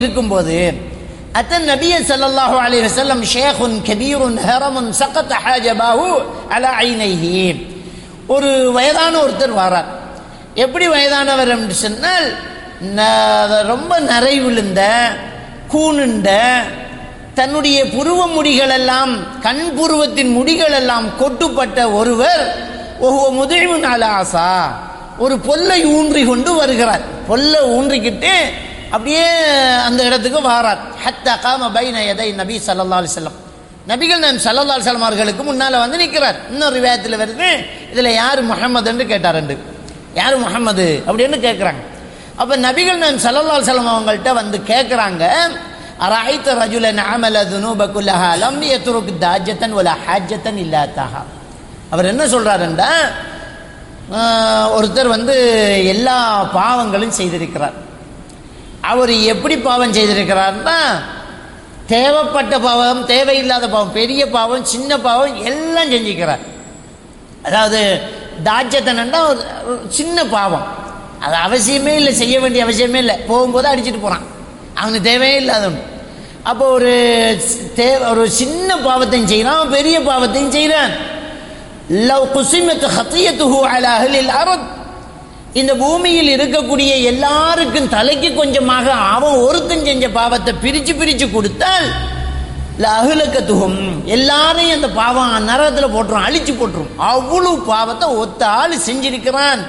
இருக்கும்போது அத்தன் நபிய ஸல்லல்லாஹு அலைஹி வஸல்லம் ஷேഖுன் கபீருன் ஹரமுன் சகத ஹாஜபாஹு அலா ஐனைஹி. ஒரு வயதான ஒருத்தர் வரார். எப்படி வயதானவர் என்று சொன்னால் ரொம்ப நரை விழுந்த கூணுண்ட தன்னுடைய புருவ முடிகள் எல்லாம் கண் புருவத்தின் முடிகள் எல்லாம் கொட்டுப்பட்ட ஒருவர் முதிழ்முன் அலாசா ஒரு பொல்லை ஊன்றி கொண்டு வருகிறார். பொல்லை ஊன்றிக்கிட்டு அப்படியே அந்த இடத்துக்கு வாரார். ஹத்தா காம பைன யதை நபி ஸல்லல்லாஹு அலைஹி வஸல்லம், நபிகள் நான் ஸல்லல்லாஹு அலைஹி வஸல்லம் அவர்களுக்கு முன்னால வந்து நிற்கிறார். இன்னொரு ரிவாயத்தில் வருது, இதுல யார் முஹம்மது என்று கேட்டார். யார் முஹம்மது அப்படின்னு கேட்குறாங்க. அப்போ நபிகள் நான் ஸல்லல்லாஹு அலைஹி வஸல்லம் அவங்கள்ட்ட வந்து கேட்குறாங்க, அரஐத ரஜுலன் அமல துனூப குல்லஹா லம் யத்ருக் தாஜத்தன் வலா ஹாஜத்தன் இல்லா தஹா. அவர் என்ன சொல்றாருண்டா, ஒருத்தர் வந்து எல்லா பாவங்களும் செய்திருக்கிறார். அவர் எப்படி பாவம் செய்திருக்கிறார்னா, தேவைப்பட்ட பாவம் தேவையில்லாத பாவம் பெரிய பாவம் சின்ன பாவம் எல்லாம் செஞ்சுக்கிறார். அதாவது தாஜத்தனன்னா ஒரு சின்ன பாவம், அது அவசியமே இல்லை, செய்ய வேண்டிய அவசியமே இல்லை, போகும்போது அடிச்சுட்டு போகிறான், அவனுக்கு தேவையே இல்லாதவன். அப்போ ஒரு சின்ன பாவத்தையும் செய்கிறான், பெரிய பாவத்தையும் செய்கிறான். லவ் குஸிமத் ஹத்தியத்துஹு அலா அஹ்லில் அர்த், இந்த பூமியில் இருக்கக்கூடிய எல்லாருக்கும் தலைக்கு கொஞ்சமாக அவன் ஒருத்தன் செஞ்ச பாவத்தை பிரிச்சு பிரிச்சு கொடுத்தால் லஅஹ்லகத்துஹும், எல்லாரையும் அந்த பாவம் நரகத்தில் போட்டுரும், அழிச்சு போட்டுரும். அவ்வளவு பாவத்தை ஒத்த ஆள் செஞ்சிருக்கிறான்.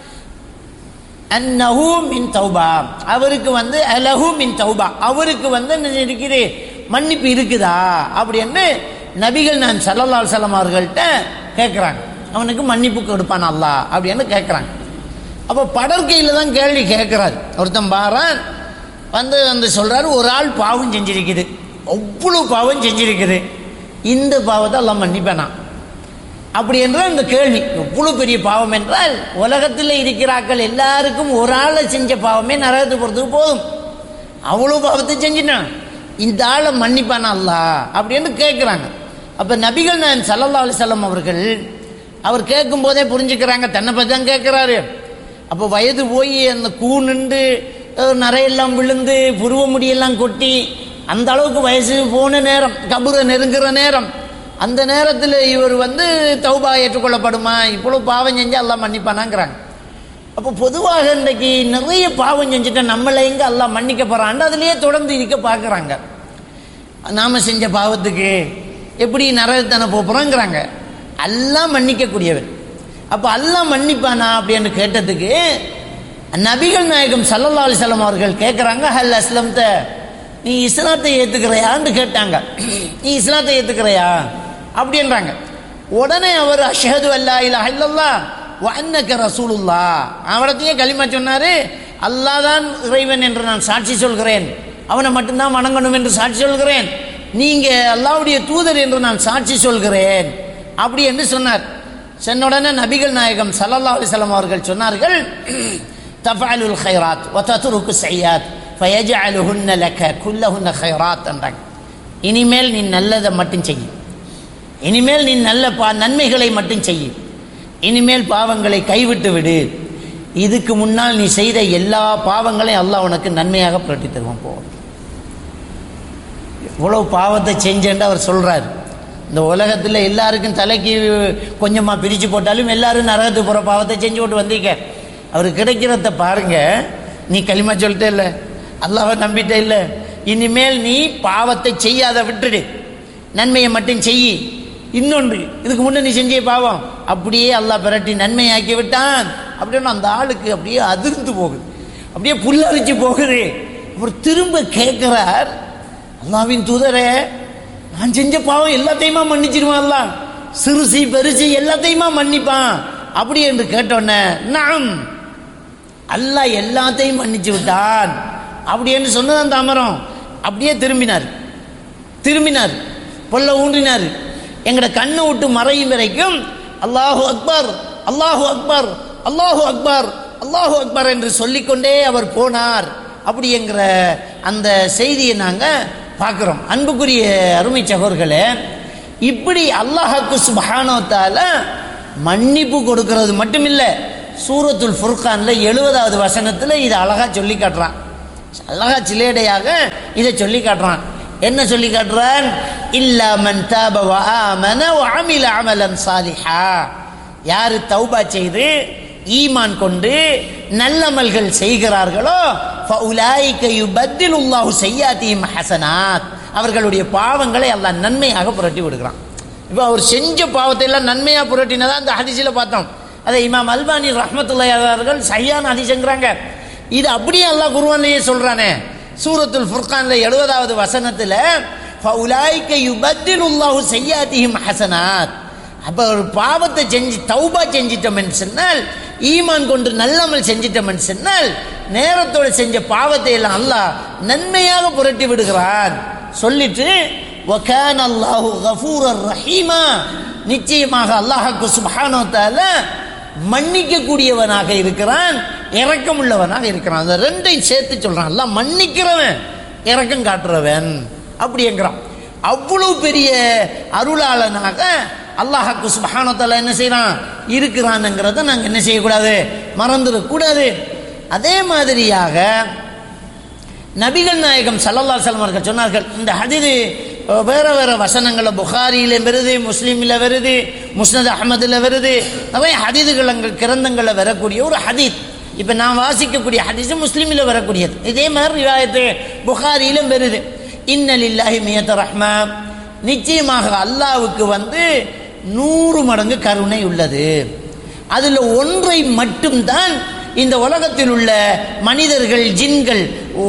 அன்னஹு மின் தௌபா, அவருக்கு வந்து அலஹு மின் தௌபா, அவருக்கு வந்து இருக்குது மன்னிப்பு இருக்குதா அப்படின்னு நபிகள் நான் ஸல்லல்லாஹு அலைஹி வஸல்லம் அவர்கள்ட்ட கேட்குறாங்க. அவனுக்கு மன்னிப்பு கொடுப்பான் அல்லாஹ் அப்படின்னு கேட்குறாங்க. அப்போ படற்கையில் தான் கேள்வி கேட்குறாரு. ஒருத்தன் பாரான் வந்து சொல்கிறாரு, ஒரு ஆள் பாவம் செஞ்சிருக்குது, அவ்வளோ பாவம் செஞ்சிருக்குது, இந்த பாவத்தை எல்லாம் மன்னிப்பேனா அப்படி என்றால் இந்த கேள்வி எவ்வளோ பெரிய பாவம் என்றால், உலகத்தில் இருக்கிறார்கள் எல்லாருக்கும் ஒரு ஆளை செஞ்ச பாவமே நரகத்தை பொறுத்துக்கு போதும், அவ்வளோ பாவத்தை செஞ்சினான், இந்த ஆளை மன்னிப்பானா அல்லாஹ் அப்படின்னு கேட்குறாங்க. அப்போ நபிகள் நான் ஸல்லல்லாஹு அலைஹி வஸல்லம் அவர்கள் அவர் கேட்கும் போதே புரிஞ்சுக்கிறாங்க தன்னை பற்றி தான் கேட்குறாரு. அப்போ வயது போய் அந்த கூணுண்டு நரையெல்லாம் விழுந்து புருவ முடியெல்லாம் கொட்டி அந்த அளவுக்கு வயசு போன நேரம், கபரை நெருங்குற நேரம், அந்த நேரத்தில் இவர் வந்து தௌபா ஏற்றுக்கொள்ளப்படுமா, இவ்வளோ பாவம் செஞ்சால் அல்லாஹ் மன்னிப்பானாங்கிறாங்க. அப்போ பொதுவாக இன்றைக்கு நிறைய பாவம் செஞ்சுட்டா நம்மளை எங்கே அல்லாஹ் மன்னிக்க போகிறான்னு அதுலேயே தொடர்ந்து இருக்க பார்க்குறாங்க. நாம் செஞ்ச பாவத்துக்கு எப்படி நரகத்தானே போகிறோங்கிறாங்க. அல்லாஹ் மன்னிக்கக்கூடியவர். அப்போ அல்லாஹ் மன்னிப்பானா அப்படின்னு கேட்டதுக்கு நபிகள் நாயகம் ஸல்லல்லாஹு அலைஹி வஸல்லம் அவர்கள் கேட்குறாங்க, ஹல் அஸ்லம்த, நீ இஸ்லாத்தை ஏற்றுக்கிறையான்னு கேட்டாங்க. நீ இஸ்லாத்தை ஏற்றுக்கிறையா அப்படின்றாங்க. உடனே அவர் அஷ்ஹது அல்லா இலாஹ இல்லல்லாஹ் வ அன்னக ரசூலுல்லாஹ், அவரத்தையே களிமா சொன்னார். அல்லாஹ் தான் இறைவன் என்று நான் சாட்சி சொல்கிறேன், அவனை மட்டும்தான் வணங்கணும் என்று சாட்சி சொல்கிறேன், நீங்கள் அல்லாஹ்வுடைய தூதர் என்று நான் சாட்சி சொல்கிறேன் அப்படி என்று சொன்னார். சொன்ன உடனே நபிகள் நாயகம் ஸல்லல்லாஹு அலைஹி வஸல்லம் அவர்கள் சொன்னார்கள், தஃஅலுல் கைராத் வ தத்ருக்கு ஸய்யாத் ஃபயஜஅலுஹுன்ன லக குல்லஹுன்ன கைராத் என்றாங்க. இனிமேல் நீ நல்லதை மட்டும் செய், இனிமேல் நீ நல்ல நன்மைகளை மட்டும் செய், இனிமேல் பாவங்களை கைவிட்டு விடு, இதுக்கு முன்னால் நீ செய்த எல்லா பாவங்களையும் அல்லாஹ் உனக்கு நன்மையாக புரட்டி தருவான். போ, இவ்வளவு பாவத்தை செஞ்சேன்னு அவர் சொல்றாரு. இந்த உலகத்தில் எல்லாருக்கும் தலைக்கு கொஞ்சமாக பிரித்து போட்டாலும் எல்லாரும் நரகத்துக்கு போகிற பாவத்தை செஞ்சு விட்டு வந்தீங்க. அவர் கிடைக்கிறத பாருங்க. நீ களிமா சொல்லிட்டே இல்லை, அல்லாஹ்வை நம்பிட்டே இல்லை, இனிமேல் நீ பாவத்தை செய்யாத விட்டுடு, நன்மையை மட்டும் செய். இன்னொன்று, இதுக்கு முன்னே நீ செஞ்ச பாவம் அப்படியே அல்லாஹ் பிரட்டி நன்மையாக்கி விட்டான் அப்படின்னு அந்த ஆளுக்கு அப்படியே அதிர்ந்து போகுது, அப்படியே புல்லரிச்சு போகுது. அவர் திரும்ப கேட்கிறார், அல்லாஹ்வின் தூதரே, நான் செஞ்ச பாவம் எல்லாத்தையுமா மன்னிச்சிருவான் அல்லாஹ், சிறுசி பெருசி எல்லாத்தையுமா மன்னிப்பான் அப்படி என்று கேட்டோன்னே, நாம் அல்லாஹ் எல்லாத்தையும் மன்னிச்சு விட்டான் அப்படி என்று சொன்னதான் தாமரம். அப்படியே திரும்பினார், பொல்ல ஊன்றினார். எங்கட கண்ணை விட்டு மறையும் வரைக்கும் அல்லாஹு அக்பர் அல்லாஹு அக்பர் அல்லாஹு அக்பர் அல்லாஹு அக்பர் என்று சொல்லிக்கொண்டே அவர் போனார். அப்படி என்கிற அந்த செய்தியை நாங்கள் பார்க்குறோம். அன்புக்குரிய அருமை சகோதரர்களே, இப்படி அல்லாஹ்வுக்கு சுப்ஹானஹு வ தஆலா மன்னிப்பு கொடுக்கிறது மட்டுமில்லை, சூரத்துல் ஃபுர்கானில் 70வது வசனத்தில் இது அழகாக சொல்லி காட்டுறான். அழகா சிலேடையாக இதை சொல்லி காட்டுறான். என்ன சொல்லி காட்டுறான்? இல்லா மன் தாப வ ஆமன வ அமில அமலன் சாலிஹா. யாரு தௌபா செய்து ஈமான் கொண்டு நல்லமல்கள் செய்கிறார்களோ ஃபஉலாயிக யுபத்திலுல்லாஹு ஸய்யாத்திஹிம் ஹஸனாத். அவர்களுடைய பாவங்களை அல்லாஹ் நன்மையாக புரட்டி விடுகிறான். இப்போ அவர் செஞ்ச பாவத்தை எல்லாம் நன்மையாக புரட்டினதா அந்த ஹதீஸில் பார்த்தோம். அதை இமாம் அல்பானி ரஹ்மத்துல்லாஹி அவர்கள் சஹீஹான ஹதீஸ்ங்கறாங்க. இது அப்படியே அல்லாஹ் குர்ஆன்லயே சொல்றானே, சூரத்துல் ஃபுர்கான்ல 70வது வசனத்துல ஃபஉலாயிக யுபத்திலுல்லாஹு ஸய்யாத்திஹிம் ஹஸனாத். அப்ப ஒரு பாவத்தை செஞ்சு தௌபா செஞ்சிட்டோம்னு சொன்னால், ஈமான் கொண்டு நல்லமல் செஞ்சிட்டோம்னு சொன்னால், நேரத்தோடு செஞ்ச பாவத்தை எல்லாம் அல்லாஹ் நன்மையாக புரட்டி விடுகிறான். சொல்லிட்டு வகான அல்லாஹு கஃபூரர் ரஹீமா, நிச்சயமாக அல்லாஹ் சுப்ஹானஹு வ தஆலா மன்னிக்க கூடியவனாக இருக்கிறான், இரக்கம் உள்ளவனாக இருக்கிறான். அந்த ரெண்டையும் சேர்த்து சொல்றான். அல்லாஹ் மன்னிக்கிறவன், இரக்கம் காட்டுறவன் அப்படிங்கிறான். அவ்வளவு பெரிய அருளாளனாக அல்லாஹ் சுப்ஹானஹு வ தஆலா என்ன செய்யறான்? இருக்கிறான்ங்கிறத நாங்கள் என்ன செய்யக்கூடாது? மறந்துடக்கூடாது. அதே மாதிரியாக நபிகள் நாயகம் ஸல்லல்லாஹு அலைஹி வஸல்லம் அவர்கள் சொன்னார்கள். இந்த ஹதீஸ் வேற வேற வசனங்கள புகாரியில வருது, முஸ்லிமில் வருது, முஸ்னத் அஹ்மதுல வருது, நிறைய ஹதீதுகள் கிரந்தங்களில் வரக்கூடிய ஒரு ஹதீஸ். இப்போ நான் வாசிக்கக்கூடிய ஹதீஸ் முஸ்லிமில் வரக்கூடியது. இதே மாதிரி ரிவாயத்து புகாரியிலும் வருது. இன்ன லில்லாஹி மியத ரஹ்மா, நிச்சயமாக அல்லாஹ்வுக்கு 100 மடங்கு கருணை உள்ளது. அதில் ஒன்றை மட்டும்தான் இந்த உலகத்தில் உள்ள மனிதர்கள் ஜின்கள்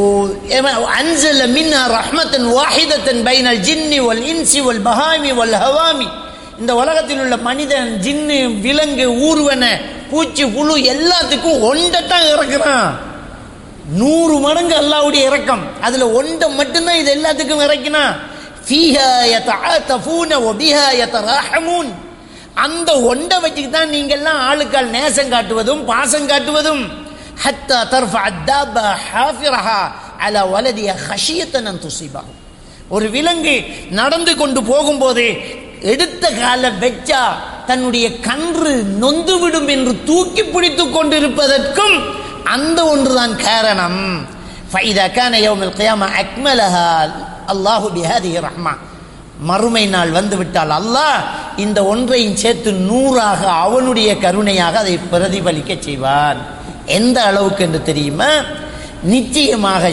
அன்ஸல மின்னா ரஹ்மத்தன் வாஹிதத்தன் பைனல் ஜின்னி வல் இன்சி வல் பஹாமி வல் ஹவாமி. இந்த உலகத்தில் உள்ள மனிதன், ஜின்னு, விலங்கு, ஊர்வன, பூச்சி, புழு எல்லாத்துக்கும் ஒன்றைத்தான் இறக்குறான். 100 மடங்கு அல்லாஹ்வுடைய இரக்கம். அதுல ஒன்றை மட்டும்தான் இது எல்லாத்துக்கும் இறக்கினா. ஃபீஹா யதஆதஃபூன வ பிஹா யதராஹமூன். அந்த ஒன்றை வச்சுக்கு தான் நீங்கள்லாம் ஆளுக்கால் நேசம் காட்டுவதும் பாசம் காட்டுவதும். ஹத்தா தர்ஃபஅ அத்தாபா ஹாஃபிரஹா அலா வலதிஹா ஹஷியத்தன் அன் துஸிபஹு. ஒரு விலங்கு நடந்து கொண்டு போகும்போது எடுத்த கால வெச்சா தன்னுடைய கன்று நொந்துவிடும் என்று தூக்கி பிடித்து கொண்டிருப்பதற்கும் அந்த ஒன்றுதான் காரணம். ஃபைதா கான யௌமுல் கியாமா அக்மலஹா அல்லாஹு பிஹாதிஹி ரஹ்மா. மறுமை நாள் வந்து விட்டால் அல்லாஹ் இந்த ஒன்றையும் சேர்த்து 100ஆக அவனுடைய கருணையாக அதை பிரதிபலிக்க செய்வான். எந்த அளவுக்கு என்று தெரியுமா? நிச்சயமாக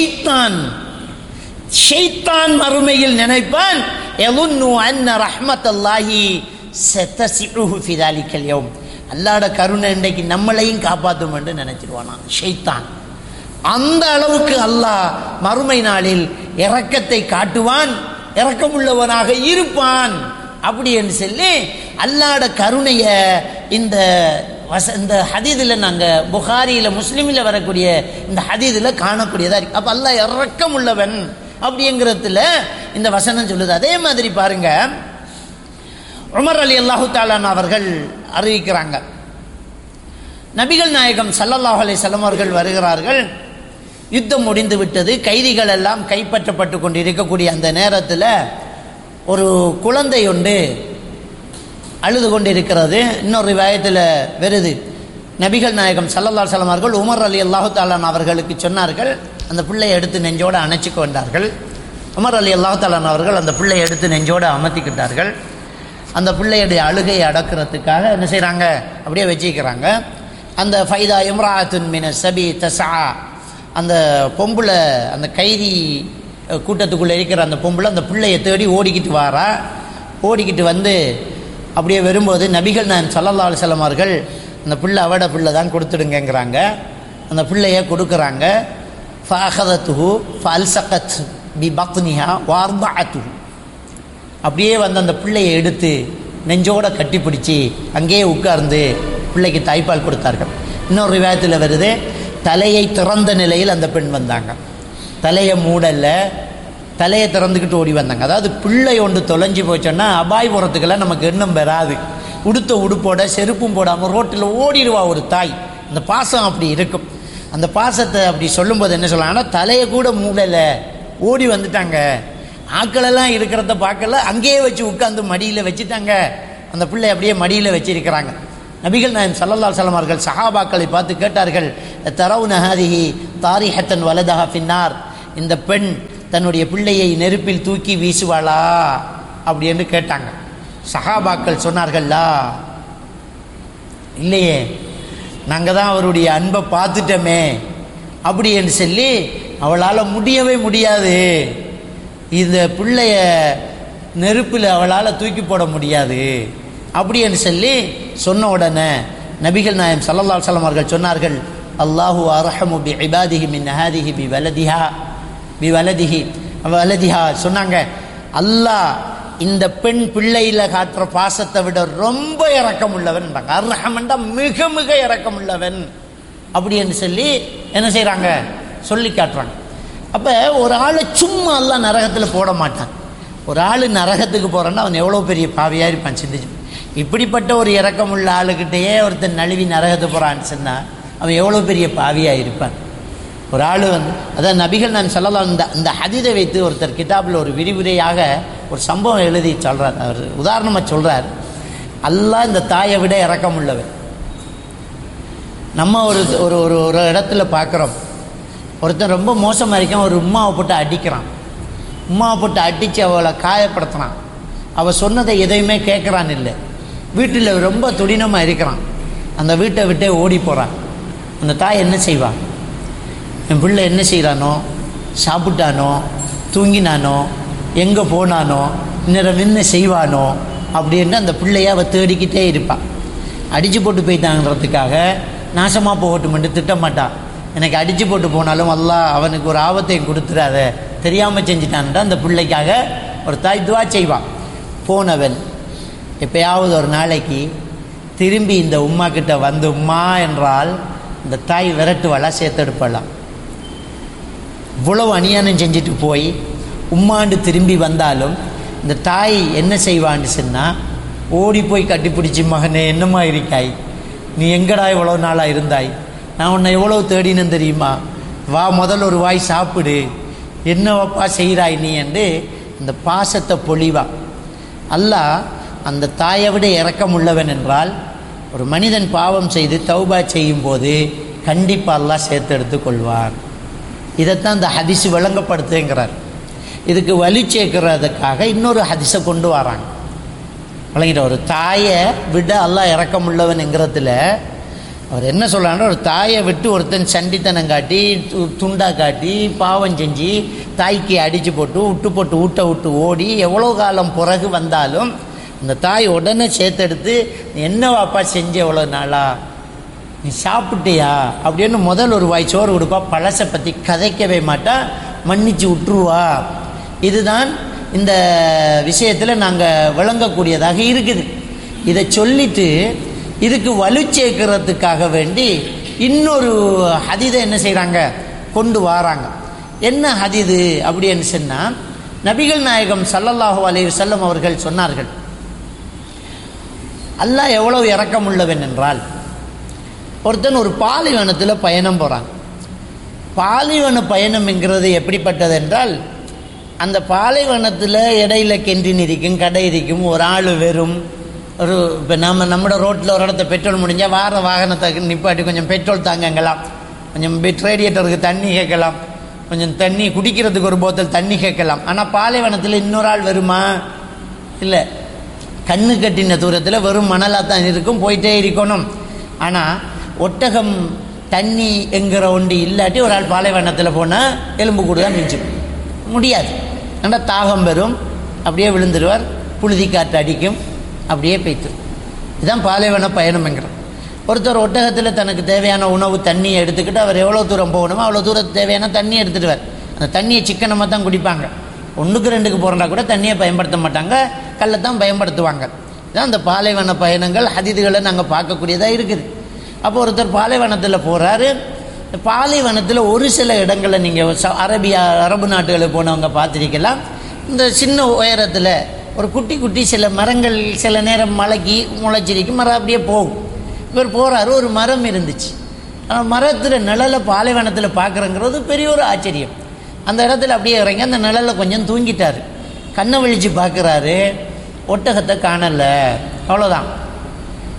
ஷைத்தான் மறுமையில் நினைப்பான், யظنு அன்ன ரஹ்மத்தல்லாஹி சதஸிஉஹு ஃபி ذلكல் யௌம். அல்லாஹ்வுட கருணை இன்றைக்கு நம்மளையும் காப்பாற்றும் என்று நினைச்சிருவானா ஷைத்தான். அந்த அளவுக்கு அல்லாஹ் மறுமை நாளில் இரக்கத்தை காட்டுவான், இரக்கமுள்ளவனாக இருப்பான். அப்படி என்று சொல்லி அல்லாஹ்வுட கருணைய இந்த ஹதீதில் நாங்கள் புகாரியில் முஸ்லிமில் வரக்கூடிய இந்த ஹதீதில் காணக்கூடியதாக இருக்கு. அப்போ அல்லாஹ் இரக்கம் உள்ளவன் அப்படிங்கிறதுல இந்த வசனம் சொல்லுது. அதே மாதிரி பாருங்க, உமர் ரலியல்லாஹு தஆலா அவர்கள் அறிவிக்கிறாங்க, நபிகள் நாயகம் ஸல்லல்லாஹு அலைஹி வஸல்லம் அவர்கள் வருகிறார்கள். யுத்தம் முடிந்து விட்டது, கைதிகள் எல்லாம் கைப்பற்றப்பட்டு கொண்டு இருக்கக்கூடிய அந்த நேரத்தில் ஒரு குழந்தை ஒன்று அழுது கொண்டு இருக்கிறது. இன்னொரு ரிவாயத்தில் வருது, நபிகள் நாயகம் ஸல்லல்லாஹு அலைஹி வஸல்லம் அவர்கள் உமர் ரலியல்லாஹு தஆலா அவர்களுக்கு சொன்னார்கள், அந்த பிள்ளையை எடுத்து நெஞ்சோடு அணைச்சி கொண்டார்கள். உமர் ரலியல்லாஹு தஆலா அவர்கள் அந்த பிள்ளையை எடுத்து நெஞ்சோடு அமர்த்திக்கிட்டார்கள். அந்த பிள்ளையுடைய அழுகையை அடக்கிறதுக்காக என்ன செய்கிறாங்க, அப்படியே வச்சுக்கிறாங்க. அந்த ஃபைதா இம்ராஅத்துன் மின சபி தஸா, அந்த பொம்பளை, அந்த கைதி கூட்டத்துக்குள்ளே இருக்கிற அந்த பொம்பளை அந்த பிள்ளையை தேடி ஓடிக்கிட்டு வாரா. ஓடிக்கிட்டு வந்து அப்படியே வரும்போது நபிகள் நாயகம் ஸல்லல்லாஹு அலைஹி வஸல்லம் அவர்கள் அந்த பிள்ளை அவட பிள்ளை தான் கொடுத்துடுங்கிறாங்க. அந்த பிள்ளையை கொடுக்குறாங்க. ஃபஅഖதத்துஹு ஃபஅல்ஸகத் பிபத்னிஹா வஅர்தஅத்துஹு. அப்படியே வந்து அந்த பிள்ளையை எடுத்து நெஞ்சோட கட்டி பிடிச்சி அங்கேயே உட்கார்ந்து பிள்ளைக்கு தாய்ப்பால் கொடுத்தார்கள். இன்னொரு ரிவாயத்தில் வருது, தலையை திறந்த நிலையில் அந்த பெண் வந்தாங்க. தலையை மூடலை, தலையை திறந்துக்கிட்டு ஓடி வந்தாங்க. அதாவது பிள்ளை ஒன்று தொலைஞ்சி போச்சோன்னா அபாயபுரத்துக்கெல்லாம் நமக்கு எண்ணம் பெறாது. உடுத்த உடுப்போட செருப்பும் போடாமல் ரோட்டில் ஓடிடுவா ஒரு தாய். அந்த பாசம் அப்படி இருக்கும். அந்த பாசத்தை அப்படி சொல்லும்போது என்ன சொல்லலாம்னா, தலையை கூட மூடலை, ஓடி வந்துட்டாங்க. ஆக்களெல்லாம் இருக்கிறத பார்க்கல, அங்கேயே வச்சு உட்காந்து மடியில் வச்சுட்டாங்க. அந்த பிள்ளை அப்படியே மடியில் வச்சிருக்கிறாங்க. நபிகள் நாயகம் ஸல்லல்லாஹு அலைஹி வஸல்லம் அவர்கள் சஹாபாக்களை பார்த்து கேட்டார்கள், தரவுன ஹாதிஹி தாரிஹத்தன் வலதஹா ஃபின்னார், இந்த பெண் தன்னுடைய பிள்ளையை நெருப்பில் தூக்கி வீசுவாளா அப்படி என்று கேட்டாங்க. சஹாபாக்கள் சொன்னார்கள்லா, இல்லையே, நாங்கள் தான் அவருடைய அன்பை பார்த்துட்டோமே அப்படி என்று சொல்லி, அவளால் முடியவே முடியாது, இந்த பிள்ளைய நெருப்பில் அவளால் தூக்கி போட முடியாது அப்படி என்று சொல்லி சொன்ன உடனே நபிகள் நாயகம் ஸல்லல்லாஹு அலைஹி வஸல்லம் அவர்கள் சொன்னார்கள், அல்லாஹு அர்ஹமு பி இபாதிஹி மின் ஹாதிஹி பி வலதிஹா சொன்னாங்க, அல்லாஹ் இந்த பெண் பிள்ளையில காட்டுற பாசத்தை விட ரொம்ப இரக்கம் உள்ளவன். அர்ஹமண்டா மிக மிக இரக்கம் உள்ளவன் அப்படி என்று சொல்லி என்ன செய்கிறாங்க, சொல்லி காட்டுறாங்க. அப்போ ஒரு ஆளை சும்மா எல்லாம் நரகத்தில் போட மாட்டான். ஒரு ஆள் நரகத்துக்கு போகிறான்னா அவன் எவ்வளோ பெரிய பாவியாக இருப்பான் சிந்திச்சு. இப்படிப்பட்ட ஒரு இரக்கம் உள்ள ஆளுக்கிட்டேயே ஒருத்தன் நழுவி நரகத்துக்கு போகிறான்னு சொன்னால் அவன் எவ்வளோ பெரிய பாவியாக இருப்பான். ஒரு ஆள் வந்து அதான் நபிகள் நான் சொல்லலாம், இந்த ஹதீதை வைத்து ஒருத்தர் கிதாபில் ஒரு விரிவுரையாக ஒரு சம்பவம் எழுதி சொல்கிறார். அவர் உதாரணமாக சொல்கிறார், அல்லாஹ் இந்த தாயை விட இரக்கம் உள்ளவர். நம்ம ஒரு ஒரு ஒரு இடத்துல பார்க்குறோம், ஒருத்தன் ரொம்ப மோசமாக இருக்கான், ஒரு உம்மாவை போட்டு அடிக்கிறான், உம்மாவை போட்டு அடித்து அவளை காயப்படுத்துகிறான், அவள் சொன்னதை எதையுமே கேட்குறான் இல்லை, வீட்டில் ரொம்ப துடினமாக இருக்கிறான், அந்த வீட்டை விட்டே ஓடி போகிறான். அந்த தாய் என்ன செய்வான், என் பிள்ளை என்ன செய்கிறானோ, சாப்பிட்டானோ, தூங்கினானோ, எங்கே போனானோ, இன்னும் என்ன செய்வானோ அப்படின்ட்டு அந்த பிள்ளையை அவள் தேடிக்கிட்டே இருப்பாள். அடித்து போட்டு போயிட்டாங்கிறதுக்காக நாசமாக போகட்டுமென்று திட்டமாட்டான். எனக்கு அடித்து போட்டு போனாலும் அல்லாஹ் அவனுக்கு ஒரு ஆபத்தையும் கொடுத்துடாத, தெரியாமல் செஞ்சிட்டான்ட்டு அந்த பிள்ளைக்காக ஒரு தாய் துவா செய்வான். போனவன் எப்பயாவது ஒரு நாளைக்கு திரும்பி இந்த உம்மா கிட்ட வந்து உம்மா என்றால் இந்த தாய் விரட்டுவாளா, சேர்த்தெடுப்பாளாம். இவ்வளவு அநியாயம் செஞ்சுட்டு போய் உம்மாண்டு திரும்பி வந்தாலும் இந்த தாய் என்ன செய்வான்னு சொன்னால், ஓடி போய் கட்டிப்பிடிச்சி, மகனே என்னம்மா இருக்காய், நீ எங்கடா இவ்வளோ நாளாக இருந்தாய், நான் உன்னை எவ்வளோ தேடினேன்னு தெரியுமா, வா முதல் ஒரு வாய் சாப்பிடு, என்னவப்பா செய்கிறாய் நீ என்று இந்த பாசத்தை பொழிவா. அல்லாஹ் அந்த தாயை விட இரக்கம் உள்ளவன் என்றால், ஒரு மனிதன் பாவம் செய்து தௌபா செய்யும் போது கண்டிப்பாக அல்லாஹ் சேர்த்தெடுத்து கொள்வார். இதைத்தான் இந்த ஹதீஸ் விளங்கப்படுத்துங்கிறார். இதுக்கு வலி சேர்க்கிறதுக்காக இன்னொரு ஹதீஸை கொண்டு வராங்க. விளங்கிட்ட, ஒரு தாயை விட அல்லாஹ் இரக்கம் உள்ளவன்ங்கிறதுல அவர் என்ன சொல்கிறாங்க, ஒரு தாயை விட்டு ஒருத்தன் சண்டித்தனம் காட்டி துண்டா காட்டி பாவம் செஞ்சு தாய்க்கு அடித்து போட்டு ஊட்ட விட்டு ஓடி எவ்வளோ காலம் பிறகு வந்தாலும் இந்த தாய் உடனே சேர்த்தெடுத்து, என்ன வாப்பா செஞ்ச எவ்வளோ நாளா, நீ சாப்பிட்டியா அப்படின்னு முதல் ஒரு வாய் சோறு கொடுப்பா, பழசை பற்றி கதைக்கவே மாட்டா, மன்னிச்சு விட்டுருவா. இதுதான் இந்த விஷயத்தில் நாங்கள் விளங்கக்கூடியதாக இருக்குது. இதை சொல்லிட்டு இதுக்கு வலு சேர்க்கிறதுக்காக வேண்டி இன்னொரு ஹதீதை என்ன செய்கிறாங்க, கொண்டு வராங்க. என்ன ஹதீது அப்படின்னு சொன்னால், நபிகள் நாயகம் ஸல்லல்லாஹு அலைஹி வஸல்லம் அவர்கள் சொன்னார்கள், அல்லாஹ் எவ்வளவு இரக்கம் உள்ளவன் என்றால், ஒருத்தன் ஒரு பாலைவனத்தில் பயணம் போகிறான். பாலைவன பயணம்ங்கிறது எப்படிப்பட்டது என்றால், அந்த பாலைவனத்தில் இடையில கென்றின் இருக்கும், கடை இருக்கும், ஒரு ஆள் வெறும் ஒரு இப்போ நம்மளோட ரோட்டில் ஒரு இடத்த பெட்ரோல் முடிஞ்சால் வார வாகனத்தை நிப்பாட்டி கொஞ்சம் பெட்ரோல் தாங்கங்கலாம், கொஞ்சம் ரேடியேட்டருக்கு தண்ணி கேட்கலாம், கொஞ்சம் தண்ணி குடிக்கிறதுக்கு ஒரு போத்தல் தண்ணி கேட்கலாம். ஆனால் பாலைவனத்தில் இன்னொரு ஆள் வருமா, இல்லை, கண்ணு கட்டின தூரத்தில் வெறும் மணலாக தான் இருக்கும், போயிட்டே இருக்கணும். ஆனால் ஒட்டகம் தண்ணி என்கிற ஒன்று இல்லாட்டி ஒரு ஆள் பாலைவனத்தில் போனால் எலும்பு கூட தான் மிஞ்சும், முடியாது. ஆனால் தாகம் வரும், அப்படியே விழுந்துடுவார், புழுதி காற்று அடிக்கும், அப்படியே போய்த்து. இதுதான் பாலைவன பயணம்ங்கிறோம். ஒருத்தர் ஒட்டகத்தில் தனக்கு தேவையான உணவு தண்ணியை எடுத்துக்கிட்டு அவர் எவ்வளோ தூரம் போகணுமோ அவ்வளோ தூரத்துக்கு தேவையான தண்ணியை எடுத்துகிட்டுவார். அந்த தண்ணியை சிக்கனமாக தான் குடிப்பாங்க. 1க்கு 2க்கு போகிறா கூட தண்ணியை பயன்படுத்த மாட்டாங்க, கல்லை தான் பயன்படுத்துவாங்க. இதுதான் அந்த பாலைவன பயணங்கள் ஹதீதுகளை நாங்கள் பார்க்கக்கூடியதாக இருக்குது. அப்போ ஒருத்தர் பாலைவனத்தில் போகிறாரு. பாலைவனத்தில் ஒரு சில இடங்களில் நீங்கள் அரபு நாட்டுகளுக்கு போனவங்க பார்த்துருக்கலாம், இந்த சின்ன உயரத்தில் ஒரு குட்டி குட்டி சில மரங்கள் சில நேரம் மலைக்கு முளைச்சிருக்கும், மரம் அப்படியே போகும். இவர் போகிறாரு, ஒரு மரம் இருந்துச்சு. ஆனால் மரத்தில் நிழலை பாலைவனத்தில் பார்க்குறங்கிறது பெரிய ஒரு ஆச்சரியம். அந்த இடத்துல அப்படியே இறங்கி அந்த நிழலில் கொஞ்சம் தூங்கிட்டார். கண்ணை விழித்து பார்க்குறாரு, ஒட்டகத்தை காணலை, அவ்வளோதான்.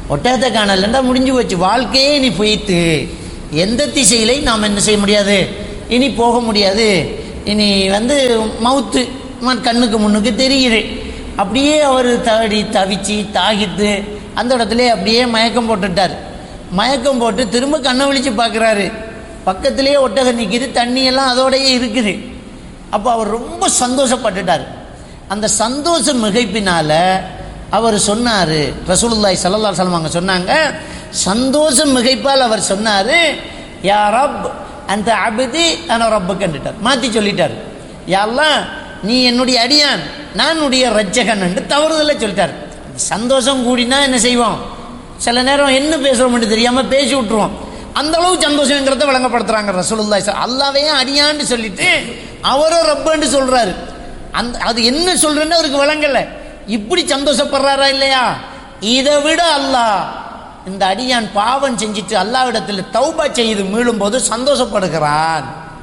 ஒட்டகத்தை காணலன்னா முடிஞ்சு போச்சு, வாழ்க்கையே இனி போயிட்டு எந்த திசையிலே நாம் என்ன செய்ய முடியாது, இனி போக முடியாது. இனி வந்து மவுத்து கண்ணுக்கு முன்னுக்கு தெரியுது. அப்படியே அவர் தவிச்சு தாகித்து அந்த இடத்துல அப்படியே மயக்கம் போட்டுட்டார். மயக்கம் போட்டு திரும்ப கண்ணை விழிச்சு பார்க்குறாரு, பக்கத்திலேயே ஒட்டகம் நிற்கிது, தண்ணியெல்லாம் அதோடையே இருக்குது. அப்போ அவர் ரொம்ப சந்தோஷப்பட்டுட்டார். அந்த சந்தோஷ மிகைப்பினால் அவர் சொன்னார், ரசூலுல்லாஹி ஸல்லல்லாஹு அலைஹி வஸல்லம் சொன்னாங்க, சந்தோஷம் மிகைப்பால் அவர் சொன்னார், யா ரப் அந்த அபதி அன ரப்புக்கன்னுட்டார், மாற்றி சொல்லிட்டார். யா அல்லாஹ் நீ என்னுடைய அடியான், நான் உடைய ரட்சகன் என்று தவறுதலை சொல்லிட்டார். சந்தோஷம் கூடினா என்ன செய்வோம், சில நேரம் என்ன பேசுகிறோம்னு தெரியாமல் பேசி விட்டுருவோம். அந்த அளவு சந்தோஷங்கிறத விளங்கப்படுத்துறாங்க ரசூலுல்லாஹி. அல்லாஹ்வே அடியான்னு சொல்லிட்டு அவரோ ரப்புன்னு சொல்றாரு. அது என்ன சொல்றேன்னு அவருக்கு விளங்கலை. இப்படி சந்தோஷப்படுறாரா இல்லையா? இதை விட அல்லாஹ் இந்த அடியான் பாவம் செஞ்சிட்டு அல்லாஹ்விடத்தில் தௌபா செய்து மீளும் போது சந்தோஷப்படுகிறான்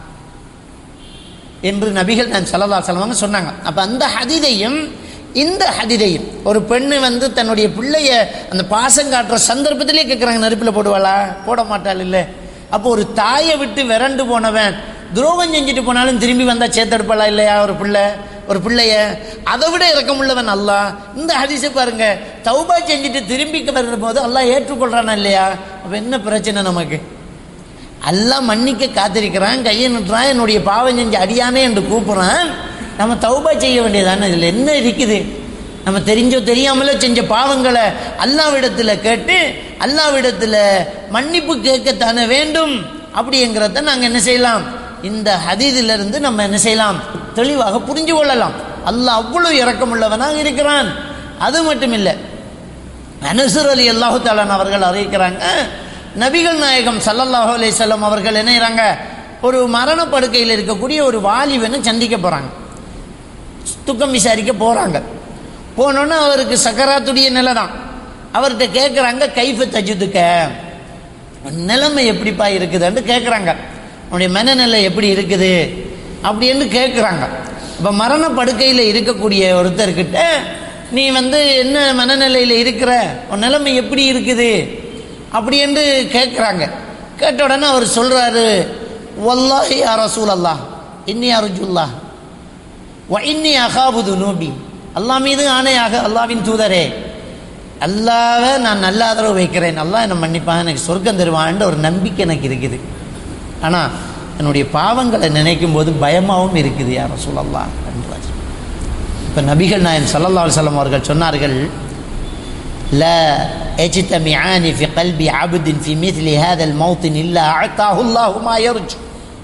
என்று நபிகள் நான் ஸல்லல்லாஹு அலைஹி வஸல்லம் சொன்னாங்க. அப்போ அந்த ஹதீதையும் இந்த ஹதீதையும் ஒரு பெண்ணு வந்து தன்னுடைய பிள்ளைய அந்த பாசம் காட்டுற சந்தர்ப்பத்திலே கேட்குறாங்க, நெருப்பில் போடுவாளா? போட மாட்டாள் இல்லை. அப்போ ஒரு தாயை விட்டு விரண்டு போனவன் துரோகம் செஞ்சுட்டு போனாலும் திரும்பி வந்தால் சேர்த்தெடுப்பாளா இல்லையா? ஒரு பிள்ளைய அதை விட இரக்கமுள்ளவன் அல்லாஹ். இந்த ஹதீஸை பாருங்க, தௌபா செஞ்சுட்டு திரும்பி வருகிற போது அல்லாஹ் ஏற்றுக்கொள்றானா இல்லையா? அப்போ என்ன பிரச்சனை நமக்கு? அல்லாஹ் மன்னிக்க காத்திருக்கிறான், கையை நிட்டுறான், என்னுடைய பாவம் செஞ்சு அடியானே என்று கூப்பிட்றான். நம்ம தௌபா செய்ய வேண்டியதானே. இதில் என்ன இருக்குது? நம்ம தெரிஞ்சோ தெரியாமலோ செஞ்ச பாவங்களை அல்லாஹ்விடத்தில் கேட்டு அல்லாஹ்விடத்தில் மன்னிப்பு கேட்கத்தானே வேண்டும். அப்படிங்கிறத நாங்கள் என்ன செய்யலாம், இந்த ஹதீஸிலிருந்து நம்ம என்ன செய்யலாம், தெளிவாக புரிஞ்சு கொள்ளலாம். அல்லாஹ் அவ்வளவு இரக்கமுள்ளவனாக இருக்கிறான். அது மட்டும் இல்லை, அனஸ் ரலியல்லாஹு தஆலா அவர்கள் அறிவிக்கிறாங்க, நபிகள் நாயகம் ஸல்லல்லாஹு அலைஹி வஸல்லம் அவர்கள் என்னறாங்க, ஒரு மரண படுக்கையில் இருக்கக்கூடிய ஒரு வாலிபனை சந்திக்க போகிறாங்க, துக்கம் விசாரிக்க போகிறாங்க. போனோன்னு அவருக்கு சக்கராத்துடைய நிலை தான். அவர்கிட்ட கேட்குறாங்க, கைஃப தஜுதுக்க, நிலைமை எப்படிப்பா இருக்குதுன்னு கேட்குறாங்க. அவனுடைய மனநிலை எப்படி இருக்குது அப்படின்னு கேட்குறாங்க. இப்போ மரண படுக்கையில் இருக்கக்கூடிய ஒருத்தர்கிட்ட நீ வந்து என்ன மனநிலையில் இருக்கிற, உன் நிலைமை எப்படி இருக்குது அப்படி என்று கேட்குறாங்க. கேட்ட உடனே அவர் சொல்கிறாரு, வல்லாஹி யா ரசூலல்லாஹ் இன்னி அர்ஜுல்லாஹ் வ இன்னி அகாபு துனூபி, அல்லாஹ் மீது ஆணையாக அல்லாஹ்வின் தூதரே, அல்லாஹ்வை நான் நல்ல ஆதரவு வைக்கிறேன், அல்லாஹ் என்னை மன்னிப்பான், எனக்கு சொர்க்கம் தருவான்ற ஒரு நம்பிக்கை எனக்கு இருக்குது. ஆனால் என்னுடைய பாவங்களை நினைக்கும் போது பயமாகவும் இருக்குது யா ரசூலல்லாஹ் என்றார். இப்போ நபிகள் நாயகம் ஸல்லல்லாஹு அலைஹி வஸல்லம் அவர்கள் சொன்னார்கள், லா யஜ்தமிஆனி ஃபி கல்பி அப்தின் ஃபி மித்லி ஹாதல் மௌத்தின் இல்லா அஅதாஹு அல்லாஹு மா யர்ஜு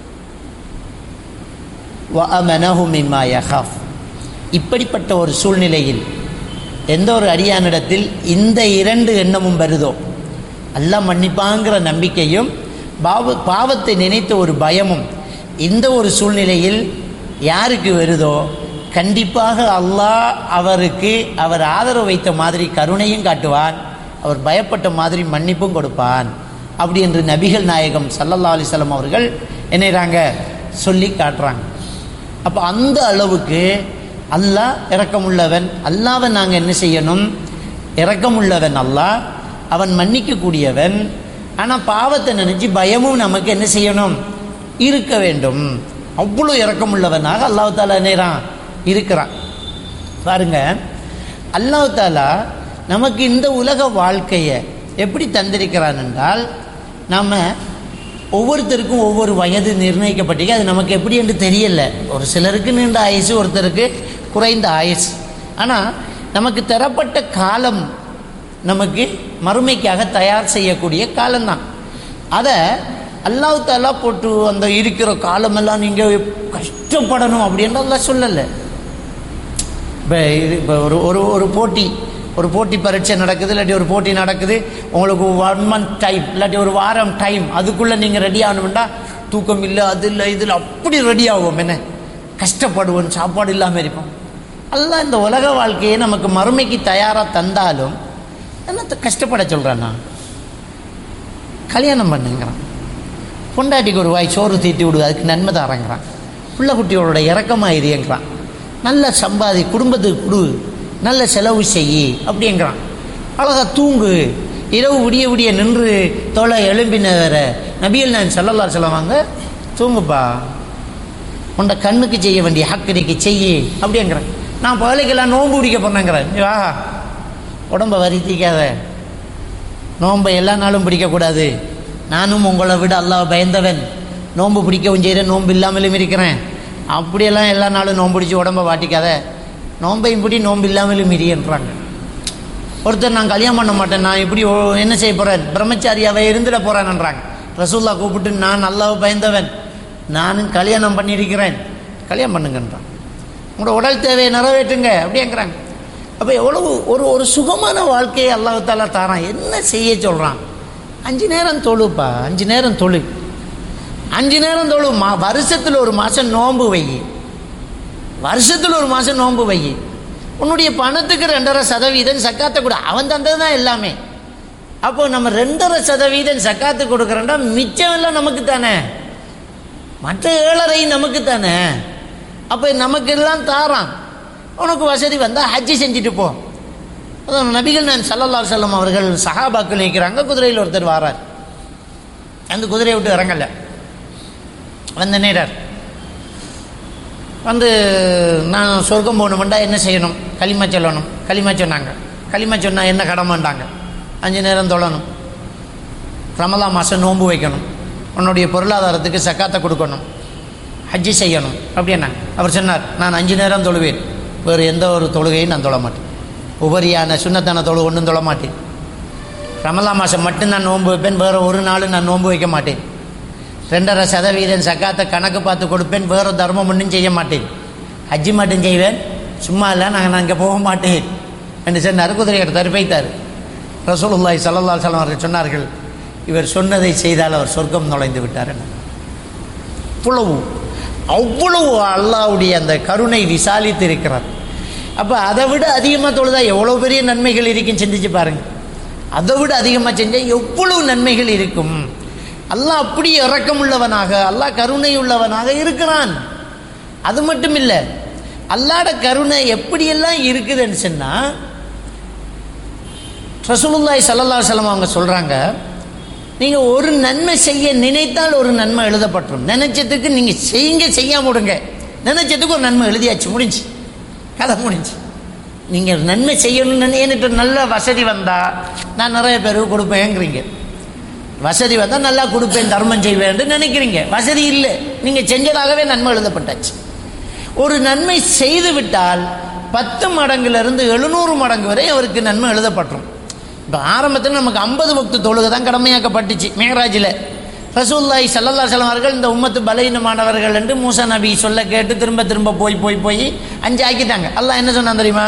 வ அமனஹு மிம்மா யகாஃப். இப்படிப்பட்ட ஒரு சூழ்நிலையில் எந்த ஒரு அடியானிடத்தில் இந்த இரண்டு எண்ணமும் வருதோ, அல்லாஹ் மன்னிப்பாங்கிற நம்பிக்கையும் பாவத்தை நினைத்த ஒரு பயமும் இந்த ஒரு சூழ்நிலையில் யாருக்கு வருதோ, கண்டிப்பாக அல்லாஹ் அவருக்கு அவர் ஆதரவு வைத்த மாதிரி கருணையும் காட்டுவான், அவர் பயப்பட்ட மாதிரி மன்னிப்பும் கொடுப்பான். அப்படி என்று நபிகள் நாயகம் ஸல்லல்லாஹு அலைஹி வஸல்லம் அவர்கள் என்னறாங்க சொல்லி காட்டுறாங்க. அப்போ அந்த அளவுக்கு அல்லாஹ் இரக்கமுள்ளவன். அல்லாஹ்வை நாங்கள் என்ன செய்யணும், இரக்கமுள்ளவன் அல்லாஹ், அவன் மன்னிக்கக்கூடியவன். ஆனால் பாவத்தை நினச்சி பயமும் நமக்கு என்ன செய்யணும், இருக்க வேண்டும். அவ்வளோ இரக்கமுள்ளவனாக அல்லாஹ் தாலா நேரான் இருக்கிறான். பாருங்க, அல்லாஹ் தாலா நமக்கு இந்த உலக வாழ்க்கையை எப்படி தந்திருக்கிறான் என்றால், நாம் ஒவ்வொருத்தருக்கும் ஒவ்வொரு வயது நிர்ணயிக்கப்பட்டிருக்கு. அது நமக்கு எப்படி என்று தெரியல. ஒரு சிலருக்கு நீண்ட ஆயுசு, ஒருத்தருக்கு குறைந்த ஆயுசு. ஆனால் நமக்கு தரப்பட்ட காலம் நமக்கு மறுமைக்காக தயார் செய்யக்கூடிய காலம்தான். அதை அல்லாஹ் தாலா போட்டு அந்த இருக்கிற காலமெல்லாம் நீங்கள் கஷ்டப்படணும் அப்படின்றதெல்லாம் சொல்லலை. இப்போ ஒரு போட்டி பரீட்சை நடக்குது, இல்லாட்டி ஒரு போட்டி நடக்குது, உங்களுக்கு 1 month டைம் இல்லாட்டி ஒரு வாரம் டைம், அதுக்குள்ளே நீங்கள் ரெடி ஆகணும்னா தூக்கம் இல்லை, அது இல்லை, இதில் அப்படி ரெடி ஆகும். என்ன கஷ்டப்படுவோம், சாப்பாடு இல்லாமல் இருப்போம். அல்லாஹ் இந்த உலக வாழ்க்கையை நமக்கு மறுமைக்கு தயாராக தந்தாலும் என்ன கஷ்டப்பட சொல்கிறான்னா, கல்யாணம் பண்ணுங்கிறான், பொண்டாட்டிக்கு ஒரு வாய் சோறு தீட்டி விடுவது, அதுக்கு நன்மை தரங்கிறான், பிள்ளை குட்டியோட இறக்கமாக இருங்கிறான், நல்ல சம்பாதி குடும்பத்துக்கு கொடு, நல்ல செலவு செய்யி அப்படிங்கிறான், அழகாக தூங்கு, இரவு விடிய விடிய நின்று தொலை எழும்பினவர நபிகள் நான் ஸல்லல்லாஹு அலைஹி வஸல்லம் வாங்க தூங்குப்பா, உன்னை கண்ணுக்கு செய்ய வேண்டிய ஹக்கடிக்கு செய்ய அப்படிங்கிறேன். நான் பகலைக்கெல்லாம் நோன்பு பிடிக்க போனேங்கிறேன். வா, உடம்பை வருத்திக்காத, நோன்பை எல்லா நாளும் பிடிக்கக்கூடாது. நானும் உங்களை விட அல்லாஹ் பயந்தவன், நோன்பு பிடிக்கவும் செய்கிறேன், நோன்பு இல்லாமலும் இருக்கிறேன். அப்படியெல்லாம் எல்லா நாளும் நோன்பு பிடிச்சி உடம்பை வாட்டிக்காத, நோன்பையும் பிடி நோன்பு இல்லாமலும் இரியன்றாங்க. ஒருத்தர் நான் கல்யாணம் பண்ண மாட்டேன், நான் இப்படி என்ன செய்ய போகிறேன், பிரம்மச்சாரியாவை இருந்துட போகிறேன்ன்றாங்க. ரசூல்லா கூப்பிட்டு நான் அல்லாஹ் பயந்தவன், நானும் கல்யாணம் பண்ணியிருக்கிறேன், கல்யாணம் பண்ணுங்கன்றான். உங்களோட உடல் தேவையை நிறைவேற்றுங்க அப்படிங்கிறாங்க. அப்போ எவ்வளவு ஒரு சுகமான வாழ்க்கையை அல்லாஹ் தஆலா தாரான். என்ன செய்ய சொல்கிறான்? 5 நேரம் தொழுப்பா, 5 நேரம் தொழு, 5 நேரம் தொழு. வருஷத்தில் ஒரு மாதம் நோன்பு வை, வருஷத்தில் ஒரு மாதம் நோன்பு வை. உன்னுடைய பணத்துக்கு 2.5% சக்காத்தை கொடு. அவன் தந்தது தான் எல்லாமே. அப்போ நம்ம 2.5% சக்காத்து கொடுக்குறோம்னா மிச்சம் எல்லாம் நமக்கு தானே, மற்ற 7.5 நமக்கு தானே. அப்போ நமக்கு எல்லாம் தாரான். உனக்கு வசதி வந்தால் ஹஜ்ஜி செஞ்சுட்டு போ. அதான் நபிகள் நான் ஸல்லல்லாஹு அலைஹி வஸல்லம் அவர்கள் சஹாபாக்கள் நிற்கிறாங்க. குதிரையில் ஒருத்தர் வாரார். அந்த குதிரையை விட்டு இறங்கல, வந்து நேரார் வந்து நான் சொர்க்கம் போகணுமெண்டா என்ன செய்யணும்? களிமா சொல்லணும். களிமா சொன்னாங்க. களிமா சொன்னால் என்ன கடமைண்டாங்க? 5 நேரம் தொழணும், ரமலான் மாதம் நோன்பு வைக்கணும், உன்னுடைய பொருளாதாரத்துக்கு சக்காத்தை கொடுக்கணும், ஹஜ்ஜி செய்யணும் அப்படின்னாங்க. அவர் சொன்னார், நான் 5 நேரம் தொழுவேன், வேறு எந்த ஒரு தொழுகையும் நான் தொழ மாட்டேன், உபரியான சுன்னத்தான தொழு ஒன்றும் தொழ மாட்டேன். ரமலான் மாதம் மட்டும் நான் நோன்பு வைப்பேன், வேறு ஒரு நாள் நான் நோன்பு வைக்க மாட்டேன். 2.5% சக்காத்தை கணக்கு பார்த்து கொடுப்பேன், வேறு தர்மம் ஒன்றும் செய்ய மாட்டேன், ஹஜ்ஜி மட்டும் செய்வேன், சும்மா இல்லை நான் இங்கே போக மாட்டேன் என்று சொன்னார். குதிரை எடுத்தார், போய்த்தார். ரசூலுல்லாஹி ஸல்லல்லாஹு அலைஹி வஸல்லம் அவர்கள் சொன்னார்கள், இவர் சொன்னதை செய்தால் அவர் சொர்க்கம் நுழைந்து விட்டார். அவ்வளவு அல்லாஹ்வுடைய அந்த கருணை விசாலித்து இருக்கிறார். அப்போ அதை விட அதிகமாக தொழுதா எவ்வளோ பெரிய நன்மைகள் இருக்குன்னு சிந்திச்சு பாருங்கள். அதை விட அதிகமாக செஞ்சால் எவ்வளவு நன்மைகள் இருக்கும். அல்லாஹ் அப்படி இரக்கம் உள்ளவனாக, அல்லாஹ் கருணை உள்ளவனாக இருக்கிறான். அது மட்டும் இல்லை, அல்லாஹ்ட கருணை எப்படியெல்லாம் இருக்குதுன்னு சொன்னால், ரசூலுல்லாஹி ஸல்லல்லாஹு அலைஹி வஸல்லம் அவங்க சொல்கிறாங்க, நீங்கள் ஒரு நன்மை செய்ய நினைத்தால் ஒரு நன்மை எழுதப்பட்டுரும். நினைச்சதுக்கு நீங்கள் செய்யாம விடுங்க, நினைச்சதுக்கு ஒரு நன்மை எழுதியாச்சு, முடிஞ்சு, கதை முடிஞ்சு. நீங்கள் நன்மை செய்யணும்னு எனக்கு நல்ல வசதி வந்தால் நான் நிறைய பேருக்கு கொடுப்பேங்கிறீங்க, வசதி வந்தால் நல்லா கொடுப்பேன், தர்மம் செய்வேன் நினைக்கிறீங்க. வசதி இல்லை, நீங்கள் செஞ்சதாகவே நன்மை எழுதப்பட்டாச்சு. ஒரு நன்மை செய்து விட்டால் 10 மடங்குலேருந்து 700 மடங்கு வரை அவருக்கு நன்மை எழுதப்பட்டுரும். இப்போ ஆரம்பத்தில் நமக்கு 50 வக்து தொழுகை தான் கடமையாக்கப்பட்டுச்சு மேராஜில். ரசூலுல்லாஹி ஸல்லல்லாஹு அலைஹி வஸல்லம் அவர்கள் இந்த உம்மத்து பலவீனமானவர்கள் என்று மூசா நபி சொல்ல கேட்டு திரும்ப திரும்ப போய் 5 ஆக்கிட்டாங்க. அல்லாஹ் என்ன சொன்னான் தெரியுமா?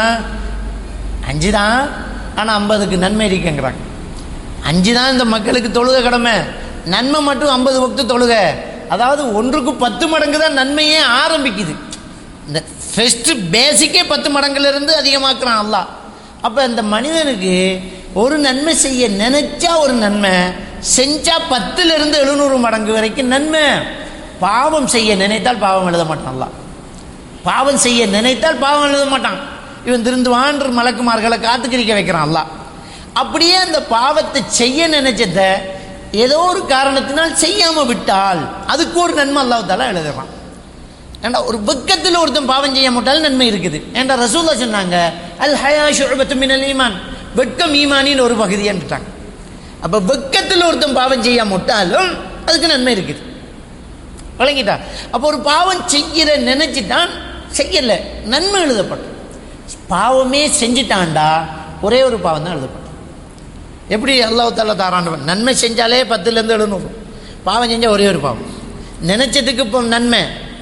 5 தான், ஆனால் 50க்கு நன்மை இருக்குங்கிறாங்க. 5 தான் இந்த மக்களுக்கு தொழுகை கடமை, நன்மை மட்டும் 50 வக்து தொழுகை. அதாவது 1க்கு 10 மடங்கு தான் நன்மையே ஆரம்பிக்குது. இந்த ஃபர்ஸ்ட் பேசிக்கே 10 மடங்குலேருந்து அதிகமாக்குறான் அல்லாஹ். அப்போ இந்த மனிதனுக்கு ஒரு நன்மை செய்ய நினைச்சா ஒரு நன்மை, செஞ்சா 10லிருந்து 700 மடங்கு வரைக்கும் நன்மை. பாவம் செய்ய நினைத்தால் பாவம் எழுத மாட்டான் அல்லாஹ். பாவம் செய்ய நினைத்தால் பாவம் எழுத மாட்டான். இவன் திருந்துவான்ற மலக்குமார்களை காத்துக்கிரிக்க வைக்கிறான் அல்லாஹ். அப்படியே அந்த பாவத்தை செய்ய நினைச்சத ஏதோ ஒரு காரணத்தினால் செய்யாமல் விட்டால் அதுக்கு ஒரு நன்மை அல்லாஹ் தஆலா எழுதுறான். ஏண்டா ஒரு வெக்கத்தில் ஒருத்தன் பாவம் செய்ய மாட்டாலும் நன்மை இருக்குது. ஏண்டா ரசூலுல்லாஹ் சொன்னாங்க, அல் ஹயா ஷுஅபத்தும் மினல் ஈமான், வெட்கம் ஈமானின் ஒரு பகுதின்றாங்க. அப்போ வெக்கத்தில் ஒருத்தன் பாவம் செய்ய மாட்டாலும் அதுக்கு நன்மை இருக்குது. விளங்கிட்டா? அப்போ ஒரு பாவம் செய்கிற நினைச்சிட்டான், செய்யலை, நன்மை எழுதப்படும். பாவமே செஞ்சிட்டான்டா ஒரே ஒரு பாவம் தான் எழுதப்படும். எப்படி அல்லாஹ் தஆலா தாராண்டவன்? நன்மை செஞ்சாலே 10லிருந்து 700, பாவம் செஞ்சால் ஒரே ஒரு பாவம். நினைச்சதுக்கு இப்போ நன்மை,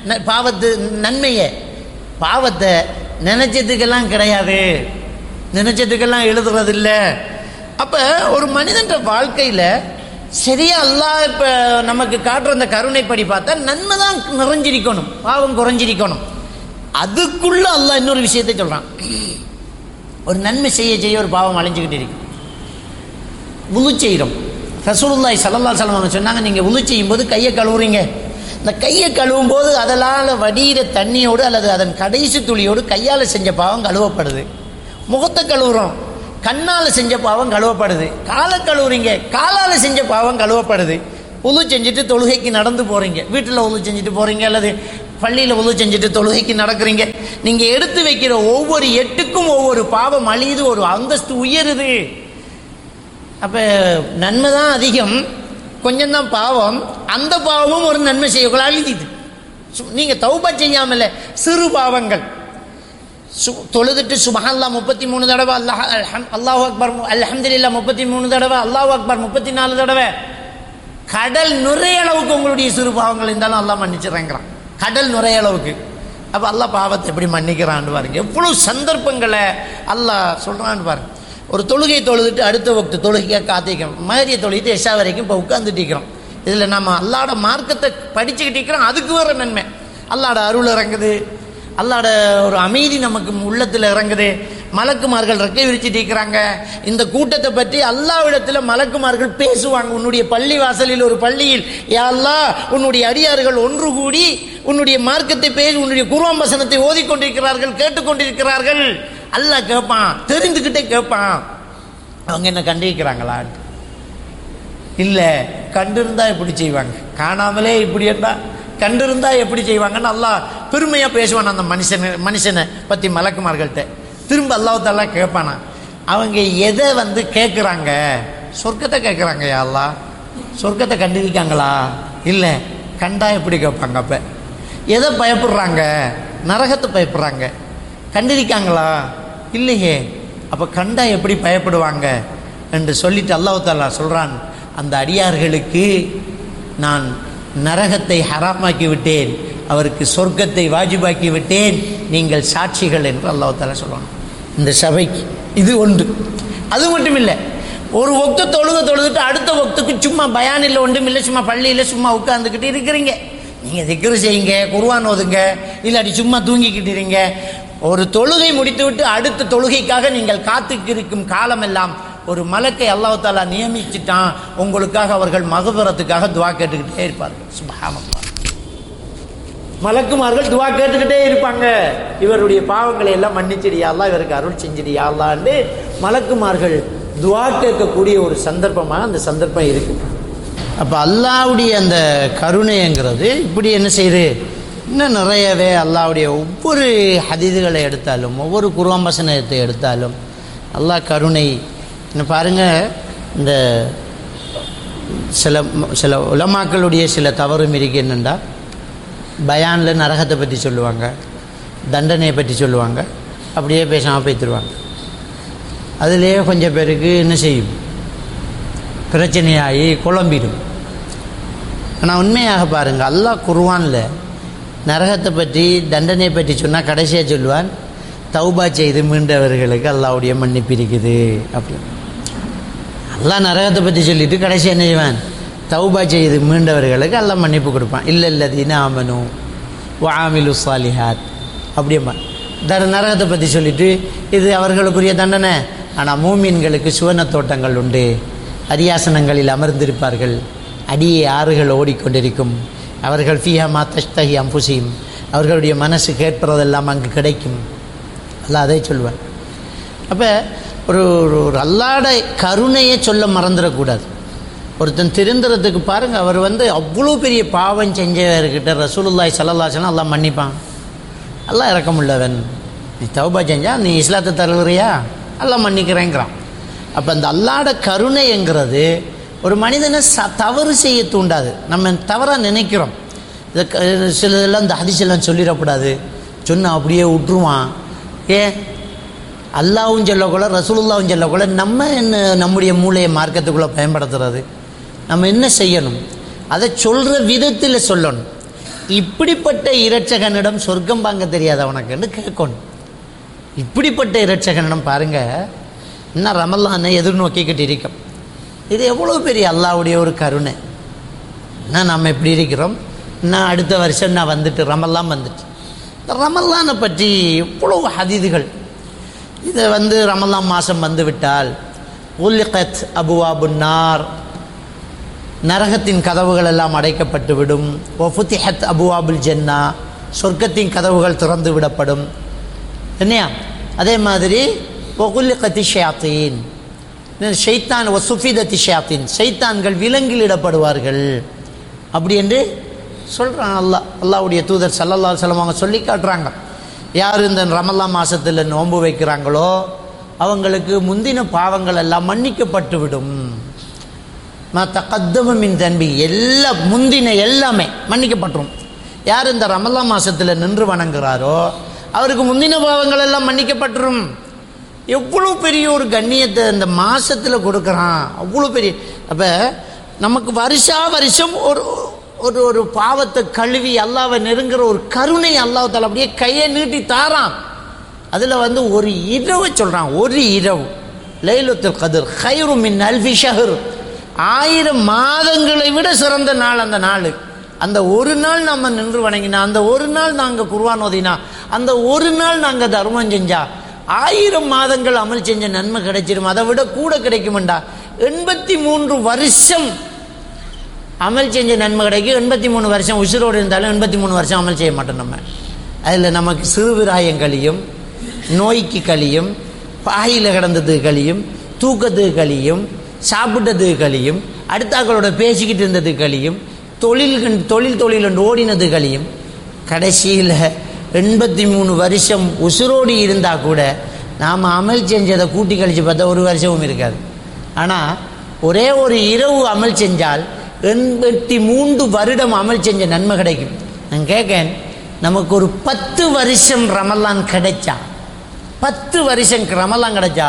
நன்மையை பாவத்தை நினைச்சதுக்கெல்லாம் கிடையாது, நினைச்சதுக்கெல்லாம் எழுதுறதில்ல. அப்போ ஒரு மனிதன் வாழ்க்கையில் சரியா அல்லாஹ் இப்போ நமக்கு காட்டுற அந்த கருணைப்படி பார்த்தா நன்மை தான் நிறைஞ்சிருக்கணும், பாவம் குறைஞ்சிருக்கணும். அதுக்குள்ள அல்லாஹ் இன்னொரு விஷயத்தை சொல்கிறான். ஒரு நன்மை செய்ய ஒரு பாவம் அழிஞ்சுக்கிட்டு இருக்கு. வுது செய்கிறோம். ரசூலுல்லாஹி ஸல்லல்லாஹு அலைஹி வஸல்லம் சொன்னாங்க, நீங்கள் வுது செய்யும்போது கையை கழுவுறீங்க, இந்த கையை கழுவும் போது அதனால் வடிகிற தண்ணியோடு அல்லது அதன் கடைசி துளியோடு கையால் செஞ்ச பாவம் கழுவப்படுது. முகத்தை கழுவுறோம், கண்ணால் செஞ்ச பாவம் கழுவப்படுது. காலை கழுவுறீங்க, காலால் செஞ்ச பாவம் கழுவப்படுது. உது செஞ்சுட்டு தொழுகைக்கு நடந்து போகிறீங்க, வீட்டில் உது செஞ்சுட்டு போகிறீங்க அல்லது பள்ளியில் உது செஞ்சுட்டு தொழுகைக்கு நடக்கிறீங்க. நீங்கள் எடுத்து வைக்கிற ஒவ்வொரு எட்டுக்கும் ஒவ்வொரு பாவம் அழியுது, ஒரு அந்தஸ்து உயருது. அப்போ நன்மை தான் அதிகம், கொஞ்சம்தான் பாவம். அந்த பாவமும் ஒரு நன்மை செய்யக்குள்ள அழிஞ்சிது. நீங்கள் தௌபா செய்யாமல் சிறு பாவங்கள் தொழுதுட்டு சுப்ஹானல்லாஹ் 33 தடவை, அல்லாஹு அக்பர் அல்ஹம்துலில்லாஹ் 33 தடவை, அல்லாஹு அக்பர் 34 தடவை, கடல் நுரைய அளவுக்கு உங்களுடைய சிறு பாவங்கள் இருந்தாலும் அல்லாஹ் மன்னிச்சிடறாங்கிறான். கடல் நுரைய அளவுக்கு. அப்போ அல்லாஹ் பாவத்தை எப்படி மன்னிக்கிறான்னு பாருங்க. எவ்வளவு சந்தர்ப்பங்களை அல்லாஹ் சொல்கிறான்னு பாருங்க. ஒரு தொழுகை தொழுதுட்டு அடுத்த வக்து தொழுகையாக காத்திக்கிறோம். மகரிய தொழுகிட்டு எஷா வரைக்கும் இப்போ உட்காந்துட்டு இருக்கிறோம். இதில் நம்ம அல்லாட மார்க்கத்தை படிச்சுக்கிட்டு இருக்கிறோம். அதுக்கு வேற நன்மை. அல்லாட அருள் இறங்குது, அல்லாட ஒரு அமைதி நமக்கு உள்ளத்தில் இறங்குது. மலக்குமார்கள் ரெக்கை விரிச்சிட்டு இருக்கிறாங்க. இந்த கூட்டத்தை பற்றி அல்லாஹ்விடத்தில் மலக்குமார்கள் பேசுவாங்க. உன்னுடைய பள்ளி வாசலில் ஒரு பள்ளியில் யா அல்லாஹ் உன்னுடைய அடியார்கள் ஒன்று கூடி உன்னுடைய மார்க்கத்தை பேசி உன்னுடைய குர்ஆன் வசனத்தை ஓதிக்கொண்டிருக்கிறார்கள், கேட்டுக்கொண்டிருக்கிறார்கள். அல்லாஹ் கேட்பான், தெரிந்துக்கிட்டே கேட்பான், அவங்க என்ன கண்டிக்கிறாங்களா? இல்லை, கண்டிருந்தா எப்படி செய்வாங்க, காணாமலே இப்படி இருந்தா கண்டிருந்தா எப்படி செய்வாங்கன்னு அல்லாஹ் பெருமையாக பேசுவான் அந்த மனுஷனை பற்றி மலக்குமார்கள்ட்ட. திரும்ப அல்லாஹ் தஆலா கேட்பானா, அவங்க எதை கேட்குறாங்க? சொர்க்கத்தை கேட்குறாங்க. யா அல்லாஹ் சொர்க்கத்தை கண்டிருக்காங்களா? இல்லை, கண்டா எப்படி கேட்பாங்க? அப்போ எதை பயப்படுறாங்க? நரகத்தை பயப்படுறாங்க. கண்டிருக்காங்களா? இல்லையே. அப்போ கண்டா எப்படி பயப்படுவாங்க என்று சொல்லிட்டு அல்லாஹ் தஆலா சொல்கிறான், அந்த அடியார்களுக்கு நான் நரகத்தை ஹராமாக்கி விட்டேன், அவருக்கு சொர்க்கத்தை வாஜிபாக்கி விட்டேன், நீங்கள் சாட்சிகள் என்று அல்லாஹ் தஆலா சொல்லுவாங்க இந்த சபைக்கு. இது ஒன்று. அது மட்டும் இல்லை, ஒரு வக்து தொழுதுட்டு அடுத்த வக்துக்கு சும்மா பயானில் ஒன்றும் இல்லை, சும்மா பள்ளியில் சும்மா உட்காந்துக்கிட்டு இருக்கிறீங்க. நீங்கள் திக்ரு செய்யுங்க, குர்ஆன் ஓதுங்க, இல்லாட்டி சும்மா தூங்கிக்கிட்டு இருங்க. ஒரு தொழுகை முடித்து விட்டு அடுத்த தொழுகைக்காக நீங்கள் காத்துக்கிருக்கும் காலமெல்லாம் ஒரு மலக்கை அல்லாஹ் தஆலா நியமிச்சுட்டான். உங்களுக்காக அவர்கள் மகஃபிரத்துக்காக துஆ கேட்டுக்கிட்டே இருப்பார்கள். சுப்ஹானல்லாஹ். மலக்குமார்கள் துஆ கேட்டுக்கிட்டே இருப்பாங்க, இவருடைய பாவங்களை எல்லாம் மன்னிச்சிடியா அல்லாஹ், இவருக்கு அருள் செஞ்சிடியா அல்லாஹ்ன்னு மலக்குமார்கள் துஆ கேட்கக்கூடிய ஒரு சந்தர்ப்பமாக அந்த சந்தர்ப்பம் இருக்கு. அப்போ அல்லாஹ்வுடைய அந்த கருணைங்கிறது இப்படி என்ன செய்யுது, இன்னும் நிறையவே அல்லாஹ்வுடைய ஒவ்வொரு ஹதீதுகளை எடுத்தாலும் ஒவ்வொரு குர்ஆன் வசனத்தை எடுத்தாலும் அல்லாஹ் கருணை. பாருங்கள், இந்த சில உலமாக்களுடைய சில தவறும் இருக்கு. என்னென்னா, பயானில் நரகத்தை பற்றி சொல்லுவாங்க, தண்டனையை பற்றி சொல்லுவாங்க, அப்படியே பேசாமல் பேத்துருவாங்க. அதுலேயே கொஞ்சம் பேருக்கு என்ன செய்யும், பிரச்சனையாகி குழம்பிடும். ஆனால் உண்மையாக பாருங்கள், அல்லாஹ் குர்ஆனில் நரகத்தை பற்றி தண்டனையை பற்றி சொன்னால் கடைசியாக சொல்லுவான், தௌபா செய்து மீண்டவர்களுக்கு அல்லாஹ்வுடைய மன்னிப்பு இருக்குது அப்படின்னு. அல்லாஹ் நரகத்தை பற்றி சொல்லிட்டு கடைசி என்ன செய்வான், தௌபா செய்து மீண்டவர்களுக்கு அல்லாஹ் மன்னிப்பு கொடுப்பான். இல்லல்லதீன ஆமனு வஆமிலு ஸாலிஹாத் அப்படியேம்மா. நரகத்தை பற்றி சொல்லிட்டு இது அவர்களுக்குரிய தண்டனை, ஆனால் மூமின்களுக்கு சுவன தோட்டங்கள் உண்டு, அரியாசனங்களில் அமர்ந்திருப்பார்கள், அடியே ஆறுகள் ஓடிக்கொண்டிருக்கும், அவர்கள் ஃபீஹா மா தஷ்தஹி அன்ஃபுஸுஹும், அவர்களுடைய மனசு கேட்பதெல்லாம் அங்கு கிடைக்கும். அல்லாஹ் அதை சொல்லுவான். அப்போ ஒரு அல்லாஹ்ட கருணையை சொல்ல மறந்துடக்கூடாது. ஒருத்தன் திருந்துறதுக்கு பாருங்கள், அவர் அவ்வளோ பெரிய பாவம் செஞ்சவர்கிட்ட ரசூலுல்லாஹி ஸல்லல்லாஹு அலைஹி வஸல்லம் அல்லாஹ் மன்னிப்பான். அல்லாஹ் இரக்கமுள்ளவன், நீ தௌபா செஞ்சா நீ இஸ்லாத்தை தழுவுறியா, அல்லாஹ் மன்னிக்கிறேங்கிறான். அப்போ அந்த அல்லாஹ்ட கருணைங்கிறது ஒரு மனிதனை தவறு செய்ய தூண்டாது. நம்ம தவறாக நினைக்கிறோம், இதை சிலதெல்லாம் இந்த ஹதீஸெல்லாம் சொல்லிடக்கூடாது, சொன்னால் அப்படியே விட்டுருவான். ஏன், அல்லாஹ்வும் சொல்லக்கூட ரசூலுல்லாஹ்வும் சொல்லக்கூட நம்ம என்ன நம்முடைய மூளையை மார்க்கத்துக்குள்ளே பயன்படுத்துறது? நம்ம என்ன செய்யணும், அதை சொல்கிற விதத்தில் சொல்லணும். இப்படிப்பட்ட இரட்சகனிடம் சொர்க்கம் வாங்க தெரியாத உனக்குன்னு கேட்கணும். இப்படிப்பட்ட இரட்சகனிடம் பாருங்கள், இன்னும் ரமலானை எதிர்நோக்கிக்கிட்டு இருக்கோம். இது எவ்வளோ பெரிய அல்லாஹ்வுடைய ஒரு கருணை. நான் நம்ம எப்படி இருக்கிறோம், நான் அடுத்த வருஷம் நான் வந்துட்டு ரமலான் வந்துட்டு, இந்த ரமலானை பற்றி எவ்வளோ ஹதீதுகள். இதை ரமலான் மாதம் வந்து விட்டால் உல்லிகத் அபுவாபுன் நார், நரகத்தின் கதவுகள் எல்லாம் அடைக்கப்பட்டு விடும். ஒஃபுத்திஹத் அபுவாபுல் ஜன்னா, சொர்க்கத்தின் கதவுகள் திறந்து விடப்படும். என்னையா, அதே மாதிரி வகுலிகத்தி ஷயாத்தீன், ஷைத்தான் வசுஃபிதத்தி ஷயாத்தீன், ஷைத்தான்கள் விலங்கிலிடப்படுவார்கள் அப்படி என்று சொல்கிறான் அல்லாஹ்வுடைய தூதர் ஸல்லல்லாஹு அலைஹி வஸல்லம் அவங்க சொல்லி காட்டுறாங்க. யார் இந்த ரமலான் மாதத்தில் நோன்பு வைக்கிறாங்களோ அவங்களுக்கு முந்தின பாவங்கள் எல்லாம் மன்னிக்கப்பட்டு விடும். தகத்தம மின் தன்பி, எல்லாம் முந்தின எல்லாமே மன்னிக்கப்பட்டுரும். யார் இந்த ரமலான் மாதத்தில் நின்று வணங்குறாரோ அவருக்கு முந்தின பாவங்கள் எல்லாம் மன்னிக்கப்பட்டுரும். எவ்வளோ பெரிய ஒரு கண்ணியத்தை இந்த மாதத்தில் கொடுக்குறான், அவ்வளோ பெரிய. அப்போ நமக்கு வருஷம் ஒரு ஒரு பாவத்தை கழுவி அல்லாவை நெருங்குற ஒரு கருணை அல்லாஹ் தஆலா அப்படியே கையை நீட்டி தாரான். அதில் ஒரு இரவு சொல்கிறான், ஒரு இரவு லைலத்துல் கத்ர் கைரு மின் அல்ஃபி ஷஹர், 1000 மாதங்களை விட சிறந்த நாள் அந்த நாள். அந்த ஒரு நாள் நம்ம நின்று வணங்கினா, அந்த ஒரு நாள் நாங்கள் குர்ஆன் ஓதினா, அந்த ஒரு நாள் நாங்கள் தர்மம் செஞ்சா 1000 மாதங்கள் அமல் செஞ்ச நன்மை கிடைச்சிடும். அதை விட கூட கிடைக்குமெண்டா. 83 வருஷம் அமல் செஞ்ச நன்மை கிடைக்கும். 83 வருஷம் உசுரோடு இருந்தாலும் 83 வருஷம் அமல் செய்ய மாட்டோம் நம்ம. அதில் நமக்கு சிறுவிராயம் கழியும், நோய்க்கு கழியும், பாயில் கிடந்ததுக்கு கழியும், தூக்கத்துக்கு கழியும், சாப்பிட்டதுக்கு கழியும், அடுத்தாக்களோட பேசிக்கிட்டு இருந்ததுக்கு கழியும், தொழில் என்று ஓடினது கழியும். கடைசியில் 83 வருஷம் உசுரோடு இருந்தால் கூட நாம் அமல் செஞ்சதை கூட்டி கழித்து பார்த்தா ஒரு வருஷமும் இருக்காது. ஆனால் ஒரே ஒரு இரவு அமல் செஞ்சால் 83 வருடம் அமல் செஞ்ச நன்மை கிடைக்கும். நான் கேட்கேன், நமக்கு ஒரு 10 வருஷம் ரமலான் கிடைச்சா, 10 வருஷம் ரமலான் கிடைச்சா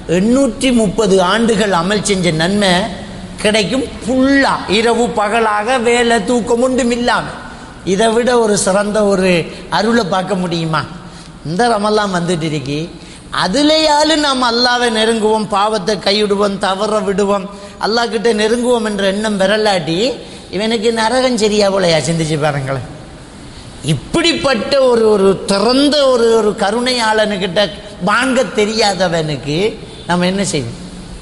830 ஆண்டுகள் அமல் செஞ்ச நன்மை கிடைக்கும். ஃபுல்லாக இரவு பகலாக வேலை தூக்கம் ஒன்றும் இல்லாமல். இதை விட ஒரு சிறந்த ஒரு அருளை பார்க்க முடியுமா? இந்த ரமலான் வந்துட்டு இருக்கி, அதுலேயாலும் நாம் அல்லாவை நெருங்குவோம், பாவத்தை கைவிடுவோம், தவற விடுவோம், அல்லாஹ் கிட்ட நெருங்குவோம் என்ற எண்ணம் விரலாட்டி இவனுக்கு நரகம் சரியா போலையா? சிந்திச்சு பாருங்களேன். இப்படிப்பட்ட ஒரு திறந்த ஒரு கருணையாளனுக்கிட்ட வாங்க தெரியாதவனுக்கு நம்ம என்ன செய்வோம்?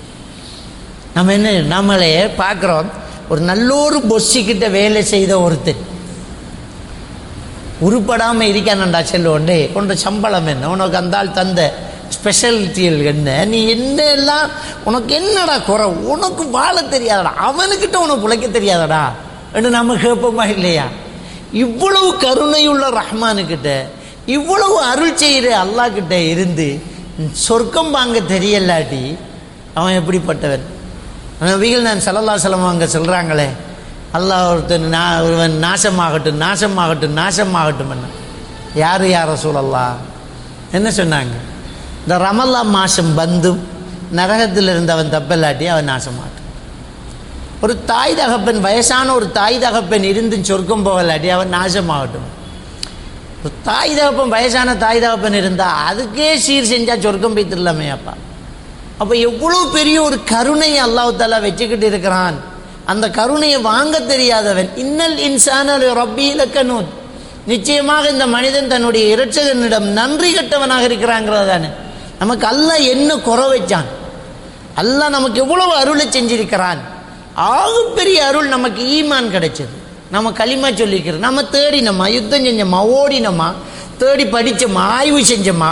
நம்மளே பார்க்குறோம். ஒரு நல்லொரு பொஸ்ஸிக்கிட்ட வேலை செய்த ஒருத்தர் உருப்படாமல் இருக்கானண்டா, செல்லுவோண்டே உன்னோட சம்பளம் என்ன, உனக்கு அந்தால் தந்த ஸ்பெஷாலிட்டிகள் என்ன, நீ என்ன எல்லாம், உனக்கு என்னடா குறை, உனக்கு வாழ தெரியாதடா, அவனுக்கிட்ட உனக்கு பிழைக்க தெரியாதடா என்று நம்ம கேட்போமா இல்லையா? இவ்வளவு கருணையுள்ள ரஹ்மானுக்கிட்ட, இவ்வளவு அருள் செய்கிற அல்லாஹ் கிட்ட இருந்து சொர்க்கம் வாங்க தெரியலாட்டி அவன் எப்படிப்பட்டவன்? நபிகள் நான் ஸல்லல்லாஹு அலைஹி வஸல்லம் அவங்க சொல்கிறாங்களே, அல்லாஹ் ஒருவன் நாசமாகட்டும் நாசமாகட்டும் நாசமாகட்டும் என்ன. யார் ரசூலல்லாஹ் என்ன சொன்னாங்க? இந்த ரமலான் மாதம் வந்தும் நரகத்தில் இருந்தவன் தப்பல்லாட்டி அவன் நாசமாகட்டும். ஒரு தாய் தகப்பன், வயசான ஒரு தாய் தகப்பன் இருந்து சொர்க்கம் போகலாட்டி அவன் நாசமாகட்டும். ஒரு தாய் தகப்பன், வயசான தாய் தகப்பன் இருந்தால் அதுக்கே சீர் செஞ்சால் சொர்க்கம் போய்த்திடலாமே அப்பா. அப்போ எவ்வளோ பெரிய ஒரு கருணையை அல்லாஹ் தஆலா வச்சுக்கிட்டு இருக்கிறான். அந்த கருணையை வாங்க தெரியாதவன், இன்னல் இன்சான ரப்பி லகனூத், நிச்சயமாக இந்த மனிதன் தன்னுடைய இரட்சகனிடம் நன்றி கட்டவனாக இருக்கிறாங்கிறது தானே. நமக்கு அல்லாஹ் என்ன குறை வச்சான்? அல்லாஹ் நமக்கு எவ்வளவு அருளை செஞ்சிருக்கிறான். ஆகப்பெரிய அருள் நமக்கு ஈமான் கிடைச்சது. நம்ம களிமா சொல்லிக்கிறோம், நம்ம தேடினோமா, யுத்தம் செஞ்சோமா, ஓடினோமா, தேடி படித்தோமா, ஆய்வு செஞ்சோமா.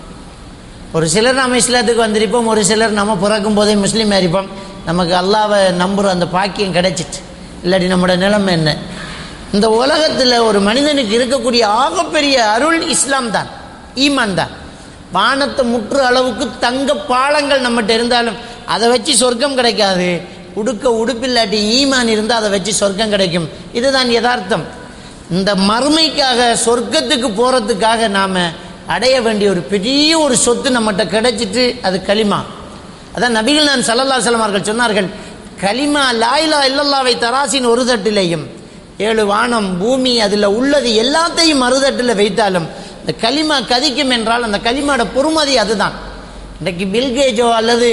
ஒரு சிலர் நம்ம இஸ்லாத்துக்கு வந்திருப்போம், ஒரு சிலர் நம்ம பிறக்கும் போதே முஸ்லீம் ஆகிருப்போம். நமக்கு அல்லாவை நம்புகிற அந்த பாக்கியம் கிடைச்சிட்டு, இல்லாட்டி நம்மளோட நிலைமை என்ன? இந்த உலகத்தில் ஒரு மனிதனுக்கு இருக்கக்கூடிய ஆகப்பெரிய அருள் இஸ்லாம் தான், ஈமான் தான். வானத்தை முற்று அளவுக்கு தங்க பாலங்கள் நம்மகிட்ட இருந்தாலும் அதை வச்சு சொர்க்கம் கிடைக்காது. உடுப்பில்லாட்டி ஈமான் இருந்தால் அதை வச்சு சொர்க்கம் கிடைக்கும். இதுதான் யதார்த்தம். இந்த மறுமைக்காக, சொர்க்கத்துக்கு போகிறதுக்காக நாம் அடைய வேண்டிய ஒரு பெரிய ஒரு சொத்து நம்மகிட்ட கிடைச்சிட்டு, அது களிமா. அதான் நபிகள் நான் ஸல்லல்லாஹு அலைஹி வஸல்லம் அவர்கள் சொன்னார்கள், களிமா லா இலாஹா இல்லல்லாஹ்வை தராசின் ஒரு தட்டிலையும் 7 வானம் பூமி அதில் உள்ளது எல்லாத்தையும் மறுதட்டில் வைத்தாலும் இந்த களிமா கதிக்கும் என்றால் அந்த களிமாட பொறுமதி அதுதான். இன்றைக்கு பில்கேஜோ அல்லது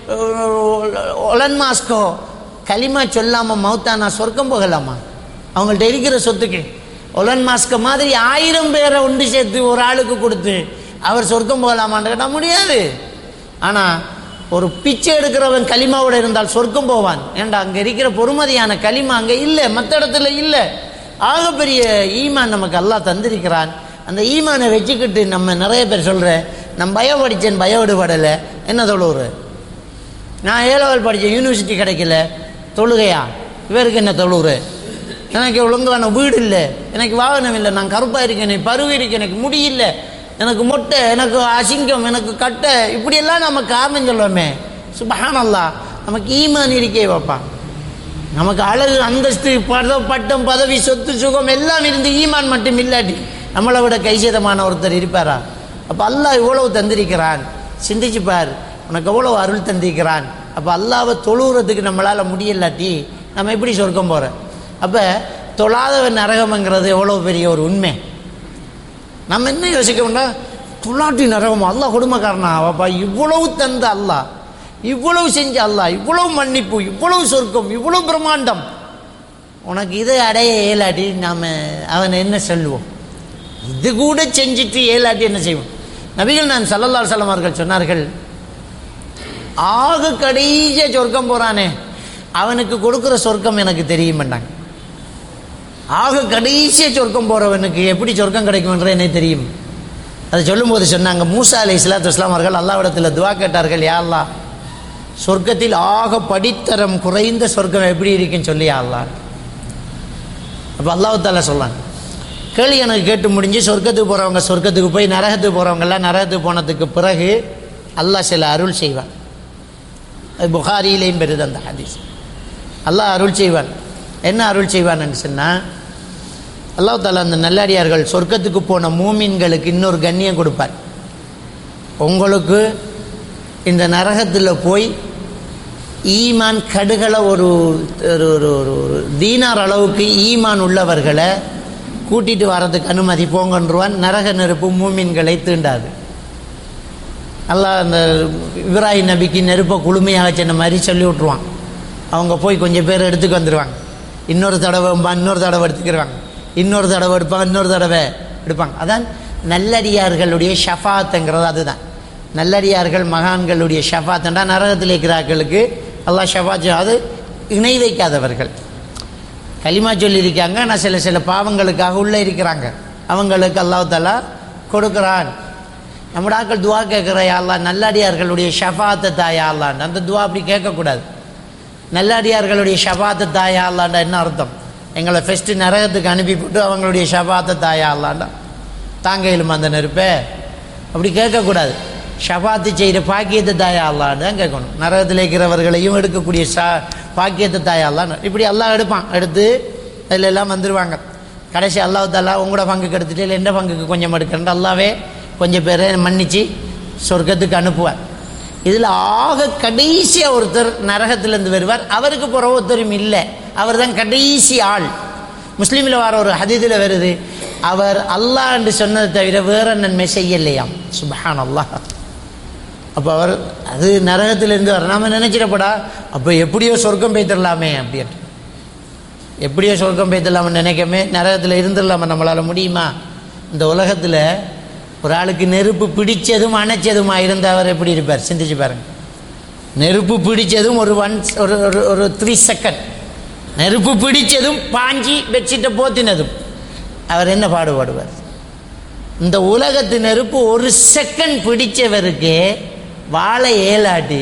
ஒலன் மாஸ்கோ களிமா சொல்லாமல் மௌத்தானா சொர்க்கம் போகலாமா? அவங்கள்ட்ட இருக்கிற சொத்துக்கு ஒலன் மாஸ்க மாதிரி 1000 பேரை ஒன்று சேர்த்து ஒரு ஆளுக்கு கொடுத்து அவர் சொர்க்கம் போகலாமான்னு கேட்டால் முடியாது. ஆனால் ஒரு பிச்சை எடுக்கிறவன் களிமாவோடு இருந்தால் சொர்க்கம் போவான். ஏண்டா அங்கே இருக்கிற பொறுமதியான களிமா அங்கே இல்லை, மற்ற இடத்துல இல்லை. ஆகப்பெரிய ஈமான் நமக்கு அல்லாஹ் தந்திருக்கிறான். அந்த ஈமானை வச்சுக்கிட்டு நம்ம நிறைய பேர் சொல்கிற நான் பயோ படித்தேன், பயோ விடுபடலை, என்ன தொழுவுறு? நான் ஏலவல் படித்தேன், யூனிவர்சிட்டி கிடைக்கல, தொழுகையா? இவருக்கு என்ன தொழுவுறு? எனக்கு ஒழுங்கான வீடு இல்லை, எனக்கு வாகனம் இல்லை, நான் கருப்பாக இருக்கேன், எனக்கு பருவி இருக்கேன், எனக்கு முடியல, எனக்கு மொட்டை, எனக்கு அசிங்கம், எனக்கு கட்டை, இப்படியெல்லாம் நம்ம காரணம் சொல்லுவோமே. சுப்ஹானல்லாஹ், நமக்கு ஈமான் இருக்கே வைப்பா. நமக்கு அழகு, அந்தஸ்து, பட்டம், பதவி, சொத்து, சுகம் எல்லாம் இருந்து ஈமான் மட்டும் இல்லாட்டி நம்மளை விட கைசேதமான ஒருத்தர் இருப்பாரா? அப்போ அல்லாஹ் இவ்வளவு தந்திருக்கிறான், சிந்திச்சுப்பார், உனக்கு எவ்வளோ அருள் தந்திருக்கிறான். அப்போ அல்லாவை தொழுகிறதுக்கு நம்மளால் முடியலாட்டி நம்ம எப்படி சொர்க்கம் போகிறோம்? அப்போ தொழாதவன் நரகம்ங்கிறது எவ்வளோ பெரிய ஒரு உண்மை. நம்ம என்ன யோசிக்கணும்னா, தொழாட்டி நரகமா? அல்லாஹ் கொடுமைக்காரனா? அவப்பா இவ்வளவு தந்த அல்லாஹ், இவ்வளவு செஞ்ச அல்லாஹ், இவ்வளவு மன்னிப்பு, இவ்வளவு சொர்க்கம், இவ்வளவு பிரம்மாண்டம், உனக்கு இதை அடைய ஏலாட்டி நாம் அவனை என்ன சொல்லுவோம்? இது கூட செஞ்சுட்டு ஏலாட்டி என்ன செய்வோம்? நபிகள் நான் ஸல்லல்லாஹு அலைஹி வஸல்லம் அவர்கள் சொன்னார்கள், ஆக கடைசியா சொர்க்கம் போறானே அவனுக்கு கொடுக்குற சொர்க்கம் எனக்கு தெரியுமாண்டாங்க. ஆக கடைசியா சொர்க்கம் போறவனுக்கு எப்படி சொர்க்கம் கிடைக்கும்ன்ற எனக்கு தெரியும். அதை சொல்லும்போது சொன்னாங்க, மூசா அலைஹிஸ்ஸலாத்து வஸ்ஸலாம் அவர்கள் அல்லாஹ்விடத்தில் துஆ கேட்டார்கள், யா அல்லாஹ், சொர்க்கத்தில் ஆக படித்தரம் குறைந்த சொர்க்கம் எப்படி இருக்குன்னு சொல்லி யா அல்லாஹ். அப்போ அல்லாஹ் தஆலா சொன்னாங்க, கேள்வி எனக்கு கேட்டு முடிஞ்சு சொர்க்கத்துக்கு போகிறவங்க சொர்க்கத்துக்கு போய் நரகத்துக்கு போகிறவங்கெல்லாம் நரகத்துக்கு போனதுக்கு பிறகு அல்லாஹ் சில அருள் செய்வான். அது புகாரியிலையும் பெறுது அந்த ஹதீஸ். அல்லாஹ் அருள் செய்வான். என்ன அருள் செய்வான்னு சொன்னால், அல்லாஹ் தஆலா அந்த நல்லடியார்கள் சொர்க்கத்துக்கு போன மூமின்களுக்கு இன்னொரு கண்ணியம் கொடுப்பார். உங்களுக்கு இந்த நரகத்தில் போய் ஈமான் கடுகளை ஒரு தீனார் அளவுக்கு ஈமான் உள்ளவர்களை கூட்டிகிட்டு வர்றதுக்கு அனுமதி போங்கன்றுவான். நரக நெருப்பு மூமின்களை தீண்டாது. அல்லாஹ் அந்த இப்ராஹிம் நபிக்கு நெருப்பை குளுமையாக வச்ச மாதிரி சொல்லி விட்ருவான். அவங்க போய் கொஞ்சம் பேர் எடுத்துக்கு வந்துடுவாங்க. இன்னொரு தடவை எடுத்துக்கிடுவாங்க, இன்னொரு தடவை எடுப்பாங்க, இன்னொரு தடவை எடுப்பாங்க. அதான் நல்லடியார்களுடைய ஷஃபாத்துங்கிறது. அதுதான் நல்லடியார்கள் மகான்களுடைய ஷஃபாத்துண்டா நரகத்தில் இருக்கிறார்களுக்கு அல்லாஹ் ஷஃபாத். அது இணை வைக்காதவர்கள் கலிமா சொல்லியிருக்காங்க, ஆனால் சில பாவங்களுக்காக உள்ளே இருக்கிறாங்க, அவங்களுக்கு அல்லாஹ் தஆலா கொடுக்குறான். நம்முடைய ஆக்கள் துவா கேட்குற, யா அல்லாஹ் நல்லடியார்களுடைய ஷஃபாத்தை தாயா அல்லான்னு. அந்த துவா அப்படி கேட்கக்கூடாது. நல்லடியார்களுடைய ஷஃபாத்தை தாயா அல்லாண்டா என்ன அர்த்தம்? எங்களை ஃபஸ்ட்டு நரகத்துக்கு அனுப்பிவிட்டு அவங்களுடைய ஷஃபாத்தை தாயா அல்லாண்டா தாங்க இயலுமா அந்த நெருப்பை? அப்படி கேட்கக்கூடாது. ஷஃபாத்து செய்கிற பாக்கியத்தை தாயா அல்லான்னு தான் கேட்கணும். நரகத்தில் இருக்கிறவர்களையும் எடுக்கக்கூடிய பாக்கியத்தை தாயா அல்லான்னு. இப்படி அல்லாஹ் எடுப்பான். எடுத்து அதில் எல்லாம் வந்துடுவாங்க. கடைசி அல்லாஹ் தஆலா உங்களோட பங்குக்கு எடுத்துட்டு இல்லை எந்த பங்குக்கு கொஞ்சம் எடுக்கிறேன் அல்லாவே கொஞ்சம் பேரை மன்னிச்சு சொர்க்கத்துக்கு அனுப்புவார். இதில் ஆக கடைசியாக ஒருத்தர் நரகத்திலேருந்து வருவார். அவருக்கு போகிற ஒருத்தரும் இல்லை, அவர் தான் கடைசி ஆள். முஸ்லீமில் வர ஒரு ஹதீஸில் வருது, அவர் அல்லாஹ் என்று சொன்னதை தவிர வேற நன்மை செய்யலையாம். சுப்ஹானல்லாஹ். அப்போ அவர் அது நரகத்திலிருந்து வர நாம் நினச்சிடப்படா, அப்போ எப்படியோ சொர்க்கம் பெய்திடலாமே அப்படின்ட்டு. எப்படியோ சொர்க்கம் பெய்திடலாம்னு நினைக்கமே நரகத்தில் இருந்துடலாமா? நம்மளால் முடியுமா? இந்த உலகத்தில் ஒரு ஆளுக்கு நெருப்பு பிடிச்சதும் அணைச்சதுமா இருந்தவர் எப்படி இருப்பார்? சிந்திச்சு பாருங்க. நெருப்பு பிடிச்சதும் ஒரு 3 செகண்ட், நெருப்பு பிடிச்சதும் பாஞ்சி பெட்ஷீட்டை போத்தினதும் அவர் என்ன பாடுபடுவார்? இந்த உலகத்து நெருப்பு 1 செகண்ட் பிடிச்சவருக்கு வாழை ஏலாட்டி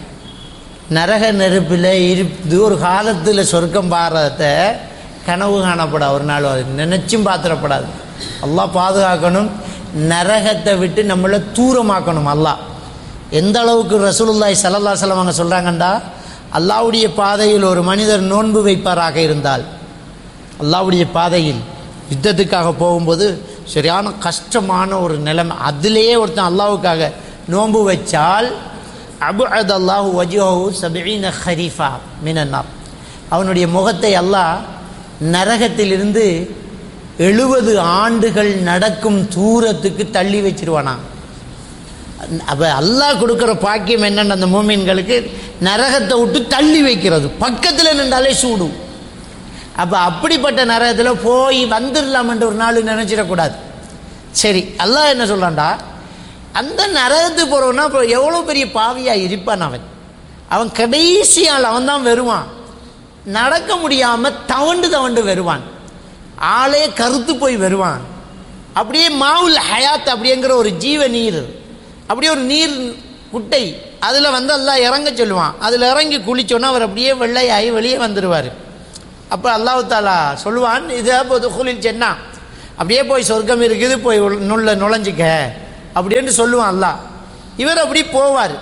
நரக நெருப்பில் இருந்து ஒரு காலத்தில் சொர்க்கம் பாடுறத கனவு காணப்படா. ஒரு நாள் நினைச்சும் பார்த்துடப்படாது. அல்லாஹ் பாதுகாக்கணும். நரகத்தை விட்டு நம்மளை தூரமாக்கணும் அல்லாஹ். எந்த அளவுக்கு ரசூலுல்லாஹி ஸல்லல்லாஹு அலைஹி வஸல்லம் அவங்க சொல்கிறாங்கண்டா, அல்லாஹ்வுடைய பாதையில் ஒரு மனிதர் நோன்பு வைப்பாராக இருந்தால், அல்லாஹ்வுடைய பாதையில் யுத்தத்துக்காக போகும்போது சரியான கஷ்டமான ஒரு நிலைமை, அதிலேயே ஒருத்தன் அல்லாஹ்வுக்காக நோன்பு வச்சால் அபுஅதல்லாஹு வஜ்ஹஹு 70 ஹரீஃபா மினன்னார், அவனுடைய முகத்தை அல்லாஹ் நரகத்திலிருந்து 70 ஆண்டுகள் நடக்கும் தூரத்துக்கு தள்ளி வச்சிருவானா. அப்போ அல்லாஹ் கொடுக்குற பாக்கியம் என்னென்ன அந்த மூமின்களுக்கு? நரகத்தை விட்டு தள்ளி வைக்கிறது. பக்கத்தில் நின்றாலே சூடு. அப்போ அப்படிப்பட்ட நரகத்தில் போய் வந்துடலாம் என்று ஒரு நாள் நினச்சிடக்கூடாது. சரி, அல்லாஹ் என்ன சொல்கிறான்டா, அந்த நரகத்துக்கு போகிறவனா இப்போ எவ்வளோ பெரிய பாவியாக இருப்பான் அவன் கடைசி ஆள், அவன் தான் வருவான். நடக்க முடியாமல் தவண்டு வருவான். ஆளே கருத்து போய் வருவான். அப்படியே மாவுல் ஹயாத் அப்படிங்கிற ஒரு ஜீவ நீர் அப்படியே ஒரு நீர் குட்டை, அதில் வந்து அல்லாஹ் இறங்க சொல்லுவான். அதில் இறங்கி குளிச்சோன்னா அவர் அப்படியே வெள்ளையாகி வெளியே வந்துடுவார். அப்போ அல்லாஹ் தாலா சொல்லுவான், இதா பொதுகுலில் சென்னா, அப்படியே போய் சொர்க்கம் இருக்குது, போய் நுழைஞ்சிக்க அப்படின்னு சொல்லுவான் அல்லாஹ். இவர் அப்படி போவார்.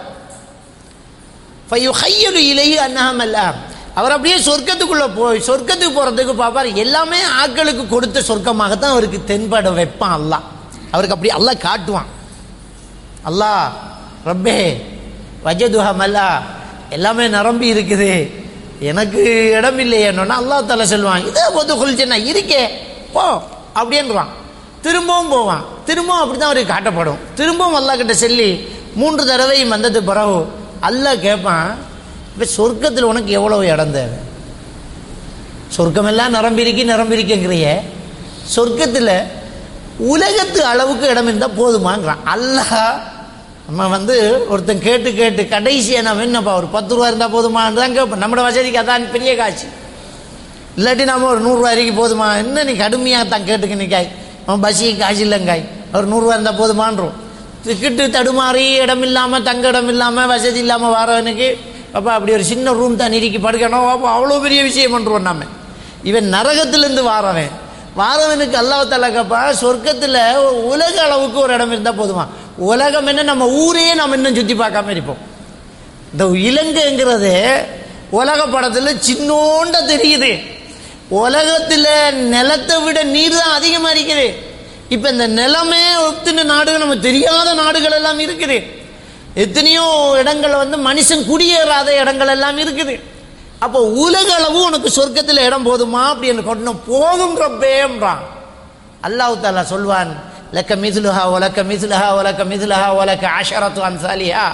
ஃபயுஹய்யலு இலைஹி அன்னஹமல்லா, அவர் அப்படியே சொர்க்கத்துக்குள்ளே போய் சொர்க்கத்துக்கு போகிறதுக்கு பார்ப்பார். எல்லாமே ஆட்களுக்கு கொடுத்த சொர்க்கமாகத்தான் அவருக்கு தென்பட வைப்பான் அல்லாஹ். அவருக்கு அப்படி அல்லாஹ் காட்டுவான். அல்லாஹ் ரப்பே வஜதுஹா மல்லா, எல்லாமே நிரம்பி இருக்குது, எனக்கு இடம் இல்லையேன்னா அல்லாஹ் தாலா சொல்லுவான், இதே பொது குளிச்சுன்னா இருக்கே போ அப்படின்றான். திரும்பவும் போவான். திரும்பவும் அப்படி தான் அவருக்கு காட்டப்படும். திரும்பவும் அல்லாஹ் கிட்ட சொல்லி 3 தடவையும் வந்தது பிறகு அல்லாஹ் கேட்பான், இப்போ சொர்க்கத்தில் உனக்கு எவ்வளவு இடம் தேவை? சொர்க்கமெல்லாம் நிரம்பியிருக்கேங்கிறிய, சொர்க்கத்தில் உலகத்து அளவுக்கு இடம் இருந்தால் போதுமாங்கிறான் அல்லாஹ். நம்ம வந்து ஒருத்தன் கேட்டு கேட்டு கடைசியாக நம்ம என்னப்பா ஒரு 10 ரூபா இருந்தால் போதுமான்னு தான் கேட்போம். நம்மளோட வசதிக்கு அதான் பெரிய காட்சி. இல்லாட்டி நம்ம ஒரு 100 ரூபா வரைக்கும் போதுமா, என்ன நீ கடுமையாக தான் கேட்டுக்க நிற்காய், அவன் பஸ்ஸுக்கு காசு இல்லைங்காய், ஒரு 100 ரூபா இருந்தால் போதுமான்றோம். டிக்கெட்டு தடுமாறி இடம் இல்லாமல் தங்க இடம் இல்லாமல் வசதி இல்லாமல் வரவனுக்கு அப்போ அப்படி ஒரு சின்ன ரூம் தான் இறுக்கி படுக்கணும், அப்போ அவ்வளோ பெரிய விஷயம் பண்ணுறோம். நம்ம இவன் நரகத்திலேருந்து வாரவனுக்கு அல்லாஹ் தஆலா கேப்பா, சொர்க்கத்தில் உலக அளவுக்கு ஒரு இடம் இருந்தால் போதுமா? உலகம் என்ன, நம்ம ஊரையே நம்ம இன்னும் சுற்றி பார்க்காம இருப்போம். இந்த இலங்கைங்கிறது உலக படத்தில் சின்னோண்ட தெரியுது. உலகத்தில் நிலத்தை விட நீர் தான் அதிகமாக இருக்குது. இப்போ இந்த நிலமே ஒத்துன நாடுகள், நம்ம தெரியாத நாடுகள் எல்லாம் இருக்குது. எத்தனையோ இடங்கள் வந்து மனுஷன் குடியேறாத இடங்கள் எல்லாம் இருக்குது. அப்போ உலக அளவு உனக்கு சொர்க்கத்தில் இடம் போதுமா அப்படின்னு கொண்டு போதும் ரப்பேன்றான் அல்லாஹ் தாலா. சொல்வான், லக்க மிதுலுஹா ஒலக்க மிதுலுஹா ஒலக்க மிதுலுஹா ஒலக்க ஆஷரத்து அன்சாலியா,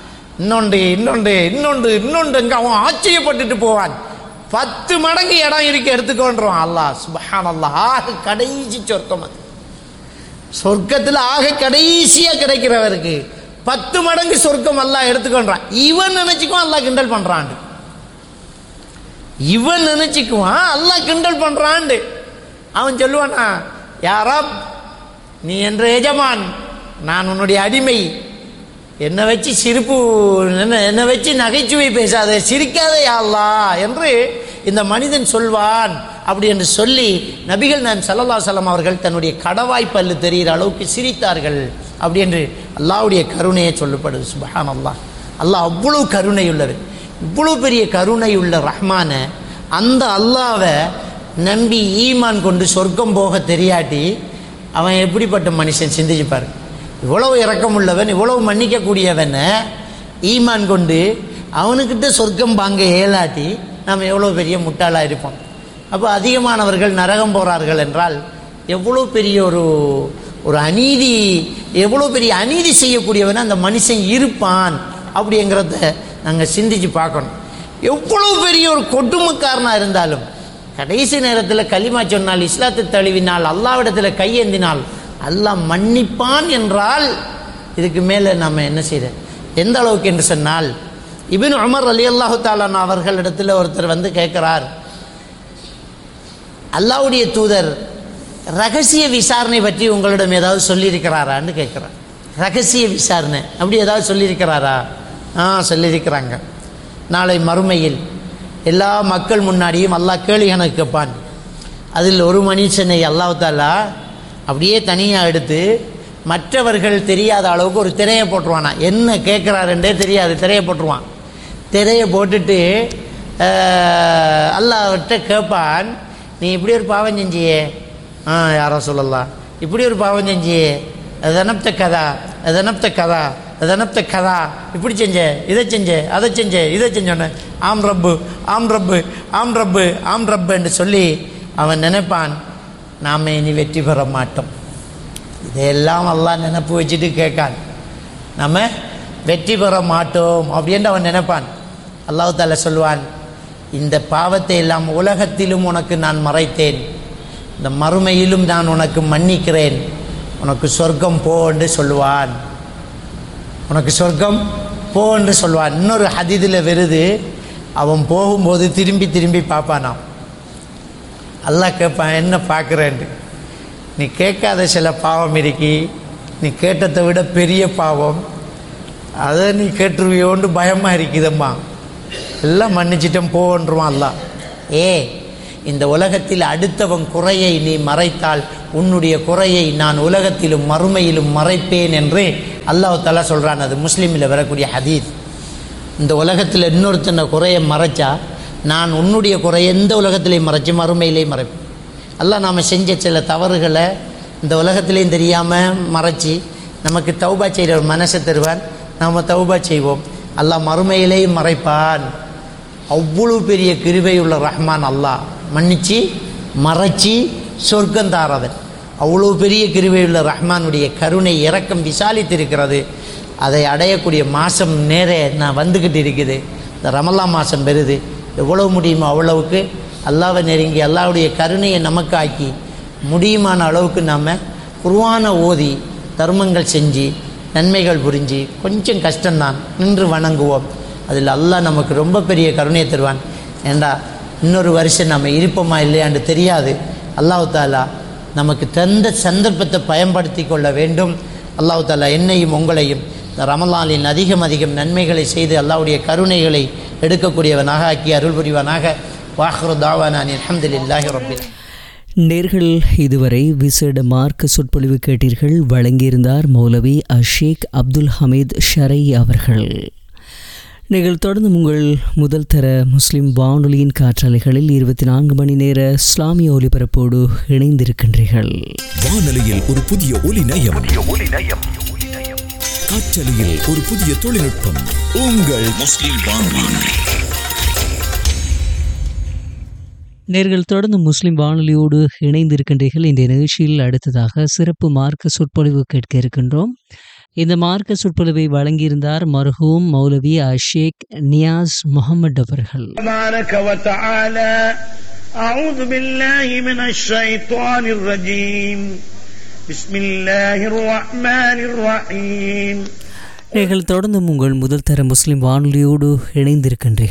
இன்னொன்று அவன் ஆச்சரியப்பட்டுட்டு போவான். 10 மடங்கு இடம் இருக்க எடுத்துக்கொண்டுருவான் அல்லாஹ். சுப்ஹானல்லாஹ். ஆக கடைசி சொர்க்கம் அது. சொர்க்கத்தில் ஆக கடைசியாக கிடைக்கிறவருக்கு 10 மடங்கு சொர்க்கம் அல்லாஹ் எடுத்துக்கொண்டான். இவன் நினைச்சுக்குவான் அல்லாஹ் கிண்டல் பண்றான். இவன் நினைச்சுக்குவான் அல்லாஹ் கிண்டல் பண்றான். அவன் சொல்லுவானா, யாரா நீ என்ற எஜமான், நான் உன்னுடைய அடிமை, என்னை வச்சு என்னை வச்சு நகைச்சுவை பேசாத, சிரிக்காத யா அல்லாஹ் என்று இந்த மனிதன் சொல்வான். அப்படி என்று சொல்லி நபிகள் நான் ஸல்லல்லாஹு அலைஹி வஸல்லம் அவர்கள் தன்னுடைய கடவாய் பல்லு தெரிகிற அளவுக்கு சிரித்தார்கள். அப்படி என்று அல்லாஹ்வுடைய கருணையை சொல்லப்படுது. சுப்ஹானல்லாஹ். அல்லாஹ் அவ்வளவு கருணை உள்ளவர். இவ்வளவு பெரிய கருணை உள்ள ரஹ்மான அந்த அல்லாஹ்வை நம்பி ஈமான் கொண்டு சொர்க்கம் போக தெரியாட்டி அவன் எப்படிப்பட்ட மனுஷன் சிந்திச்சுப்பார். இவ்வளவு இரக்கம் உள்ளவன், இவ்வளவு மன்னிக்கக்கூடியவன் ஈமான் கொண்டு அவனுக்கிட்ட சொர்க்கம் வாங்க ஏலாட்டி நாம் எவ்வளோ பெரிய முட்டாளாக இருப்போம். அப்போ அதிகமானவர்கள் நரகம் போகிறார்கள் என்றால் எவ்வளோ பெரிய ஒரு அநீதி, எவ்வளோ பெரிய அநீதி செய்யக்கூடியவன் அந்த மனுஷன் இருப்பான் அப்படிங்கிறத நாங்கள் சிந்திச்சு பார்க்கணும். எவ்வளோ பெரிய ஒரு கொடுமைக்காரனாக இருந்தாலும் கடைசி நேரத்தில் கலிமா சொன்னால், இஸ்லாத்தை தழுவினால், அல்லாஹ்விடத்தில் கையேந்தினால் அல்லாஹ் மன்னிப்பான் என்றால் இதுக்கு மேலே நம்ம என்ன செய்யறது? எந்த அளவுக்கு என்று சொன்னால், இப்னு உமர் ரலியல்லாஹு தஆலா அவர்களிடத்தில் ஒருத்தர் வந்து கேட்கிறார், அல்லாஹ்வுடைய தூதர் ரகசிய விசாரணை பற்றி உங்களிடம் ஏதாவது சொல்லியிருக்கிறாரான்னு கேட்குறார். ரகசிய விசாரணை அப்படி ஏதாவது சொல்லியிருக்கிறாரா? சொல்லியிருக்கிறாங்க. நாளை மறுமையில் எல்லா மக்கள் முன்னாடியும் அல்லாஹ் கேள்வி கணக்கு கேட்பான். அதில் ஒரு மனுஷனை அல்லாஹ் தஆலா அப்படியே தனியாக எடுத்து மற்றவர்கள் தெரியாத அளவுக்கு ஒரு திரையை போட்டுருவானா. என்ன கேட்குறாருன்றே தெரியாது, திரையை போட்டுருவான். திரையை போட்டுட்டு அல்லாஹ்கிட்ட கேட்பான், நீ இப்படி ஒரு பாவம் செஞ்சியே, யாரோ சொல்லலாம், இப்படி ஒரு பாவம் செஞ்சியே, அதனப்த கதா அதனப்த கதா அதனப்த கதா, இப்படி செஞ்ச, இதை செஞ்ச, அதை செஞ்ச, இதை செஞ்சோன்னு ஆம் ரப்பு ஆம் ரப்பு ஆம் ரப்பு ஆம் ரப்பு என்று சொல்லி அவன் நினைப்பான், நாம் இனி வெற்றி பெற மாட்டோம். இதையெல்லாம் அல்லாஹ் நினைப்பு வச்சுட்டு கேட்கான், நம்ம வெற்றி பெற மாட்டோம் அப்படின்னு அவன் நினைப்பான். அல்லாஹ் தஆலா சொல்வான், இந்த பாவத்தை எல்லாம் உலகத்திலும் உனக்கு நான் மறைத்தேன், இந்த மறுமையிலும் நான் உனக்கு மன்னிக்கிறேன், உனக்கு சொர்க்கம் போ என்று சொல்லுவான். உனக்கு சொர்க்கம் போ என்று சொல்வான். இன்னொரு ஹதீஸில் வருது, அவன் போகும்போது திரும்பி திரும்பி பார்ப்பானாம். அல்லாஹ் கேட்பான், என்ன பார்க்குறேன்ட்டு. நீ கேட்காத சில பாவம் இருக்கி, நீ கேட்டதை விட பெரிய பாவம், அதை நீ கேட்டுருவியோன்னு பயமாக இருக்குதம்மா, எல்லாம் மன்னிச்சிட்டோம் போன்றுவான் அல்லாஹ். இந்த உலகத்தில் அடுத்தவன் குறையை நீ மறைத்தால் உன்னுடைய குறையை நான் உலகத்திலும் மறுமையிலும் மறைப்பேன் என்று அல்லாஹ் தஆலா சொல்கிறான். அது முஸ்லீமில் வரக்கூடிய ஹதீஸ். இந்த உலகத்தில் இன்னொருத்தனை குறையை மறைச்சா நான் உன்னுடைய குறையை எந்த உலகத்திலையும் மறைச்சி மறுமையிலையும் மறைப்பேன். அல்லாஹ் நாம் செஞ்ச சில தவறுகளை இந்த உலகத்திலையும் தெரியாமல் மறைச்சி நமக்கு தௌபா செய்கிற ஒரு மனசை தருவான். நாம் தௌபா செய்வோம், அல்லாஹ் மறுமையிலேயும் மறைப்பான். அவ்வளோ பெரிய கிருபை உள்ள ரஹ்மான் அல்லாஹ், மன்னிச்சு மறைச்சி சொர்க்கம் தாரவன். அவ்வளோ பெரிய கிருபை உள்ள ரஹ்மானுடைய கருணை இரக்கம் விசாலித்திருக்கிறது. அதை அடையக்கூடிய மாதம் நேரே நான் வந்துக்கிட்டு இருக்குது. இந்த ரமலான் மாதம் பெறுது. எவ்வளோ முடியுமோ அவ்வளவுக்கு அல்லாவை நெருங்கி அல்லாவுடைய கருணையை நமக்கு ஆக்கி முடியுமான அளவுக்கு நாம் குர்ஆனை ஓதி தர்மங்கள் செஞ்சு நன்மைகள் புரிஞ்சு கொஞ்சம் கஷ்டம்தான் நின்று வணங்குவோம். அதில் அல்லாஹ் நமக்கு ரொம்ப பெரிய கருணையை தருவான். ஏண்டா இன்னொரு வருஷம் நம்ம இருப்போமா இல்லையான்னு தெரியாது. அல்லாஹ் தாலா நமக்கு தந்த சந்தர்ப்பத்தை பயன்படுத்தி கொள்ள வேண்டும். அல்லாஹ் தாலா என்னையும் உங்களையும் இந்த ரமலானின் அதிகம் அதிகம் நன்மைகளை செய்து அல்லாஹ்வுடைய கருணைகளை எடுக்கக்கூடியவனாக ஆக்கி அருள் புரிவானாக. வாஹ்ரு தாவானான் அல்ஹம்துலில்லாஹி ரப்பில். நேர்கள் இதுவரை விசேட மார்க்க சொற்பொழிவு கேட்டீர்கள். வழங்கியிருந்தார் மௌலவி ஷேக் அப்துல் ஹமீத் ஷரை அவர்கள். நீங்கள் தொடர்ந்து உங்கள் முதல் தர முஸ்லிம் வானொலியின் காற்றாலைகளில் 24 மணி நேர இஸ்லாமிய ஒலிபரப்போடு இணைந்திருக்கின்றீர்கள். வானொலியில் ஒரு புதிய ஒலி நயம், காற்றலையில் ஒரு புதிய தொழில்நுட்பம். உங்கள் முஸ்லிம் வானொலி. நேர்கள் தொடர்ந்து முஸ்லிம் வானொலியோடு இணைந்திருக்கின்றீர்கள். இந்த நிகழ்ச்சியில் அடுத்ததாக சிறப்பு மார்க்க சொற்பொழிவு கேட்க இருக்கின்றோம். இந்த மார்க்க சொற்பொழிவை வழங்கியிருந்தார் மர்ஹூம் மௌலவி ஷேக் நியாஸ் முகமது அவர்கள். அஊது பில்லாஹி மினஷ் ஷைத்தானிர் ரஜீம். பிஸ்மில்லாஹிர் ரஹ்மானிர் ரஹீம். நீங்கள் தொடர்ந்து உங்கள் முதல் தர முஸ்லிம் வானொலியோடு இணைந்திருக்கின்றீர்கள்.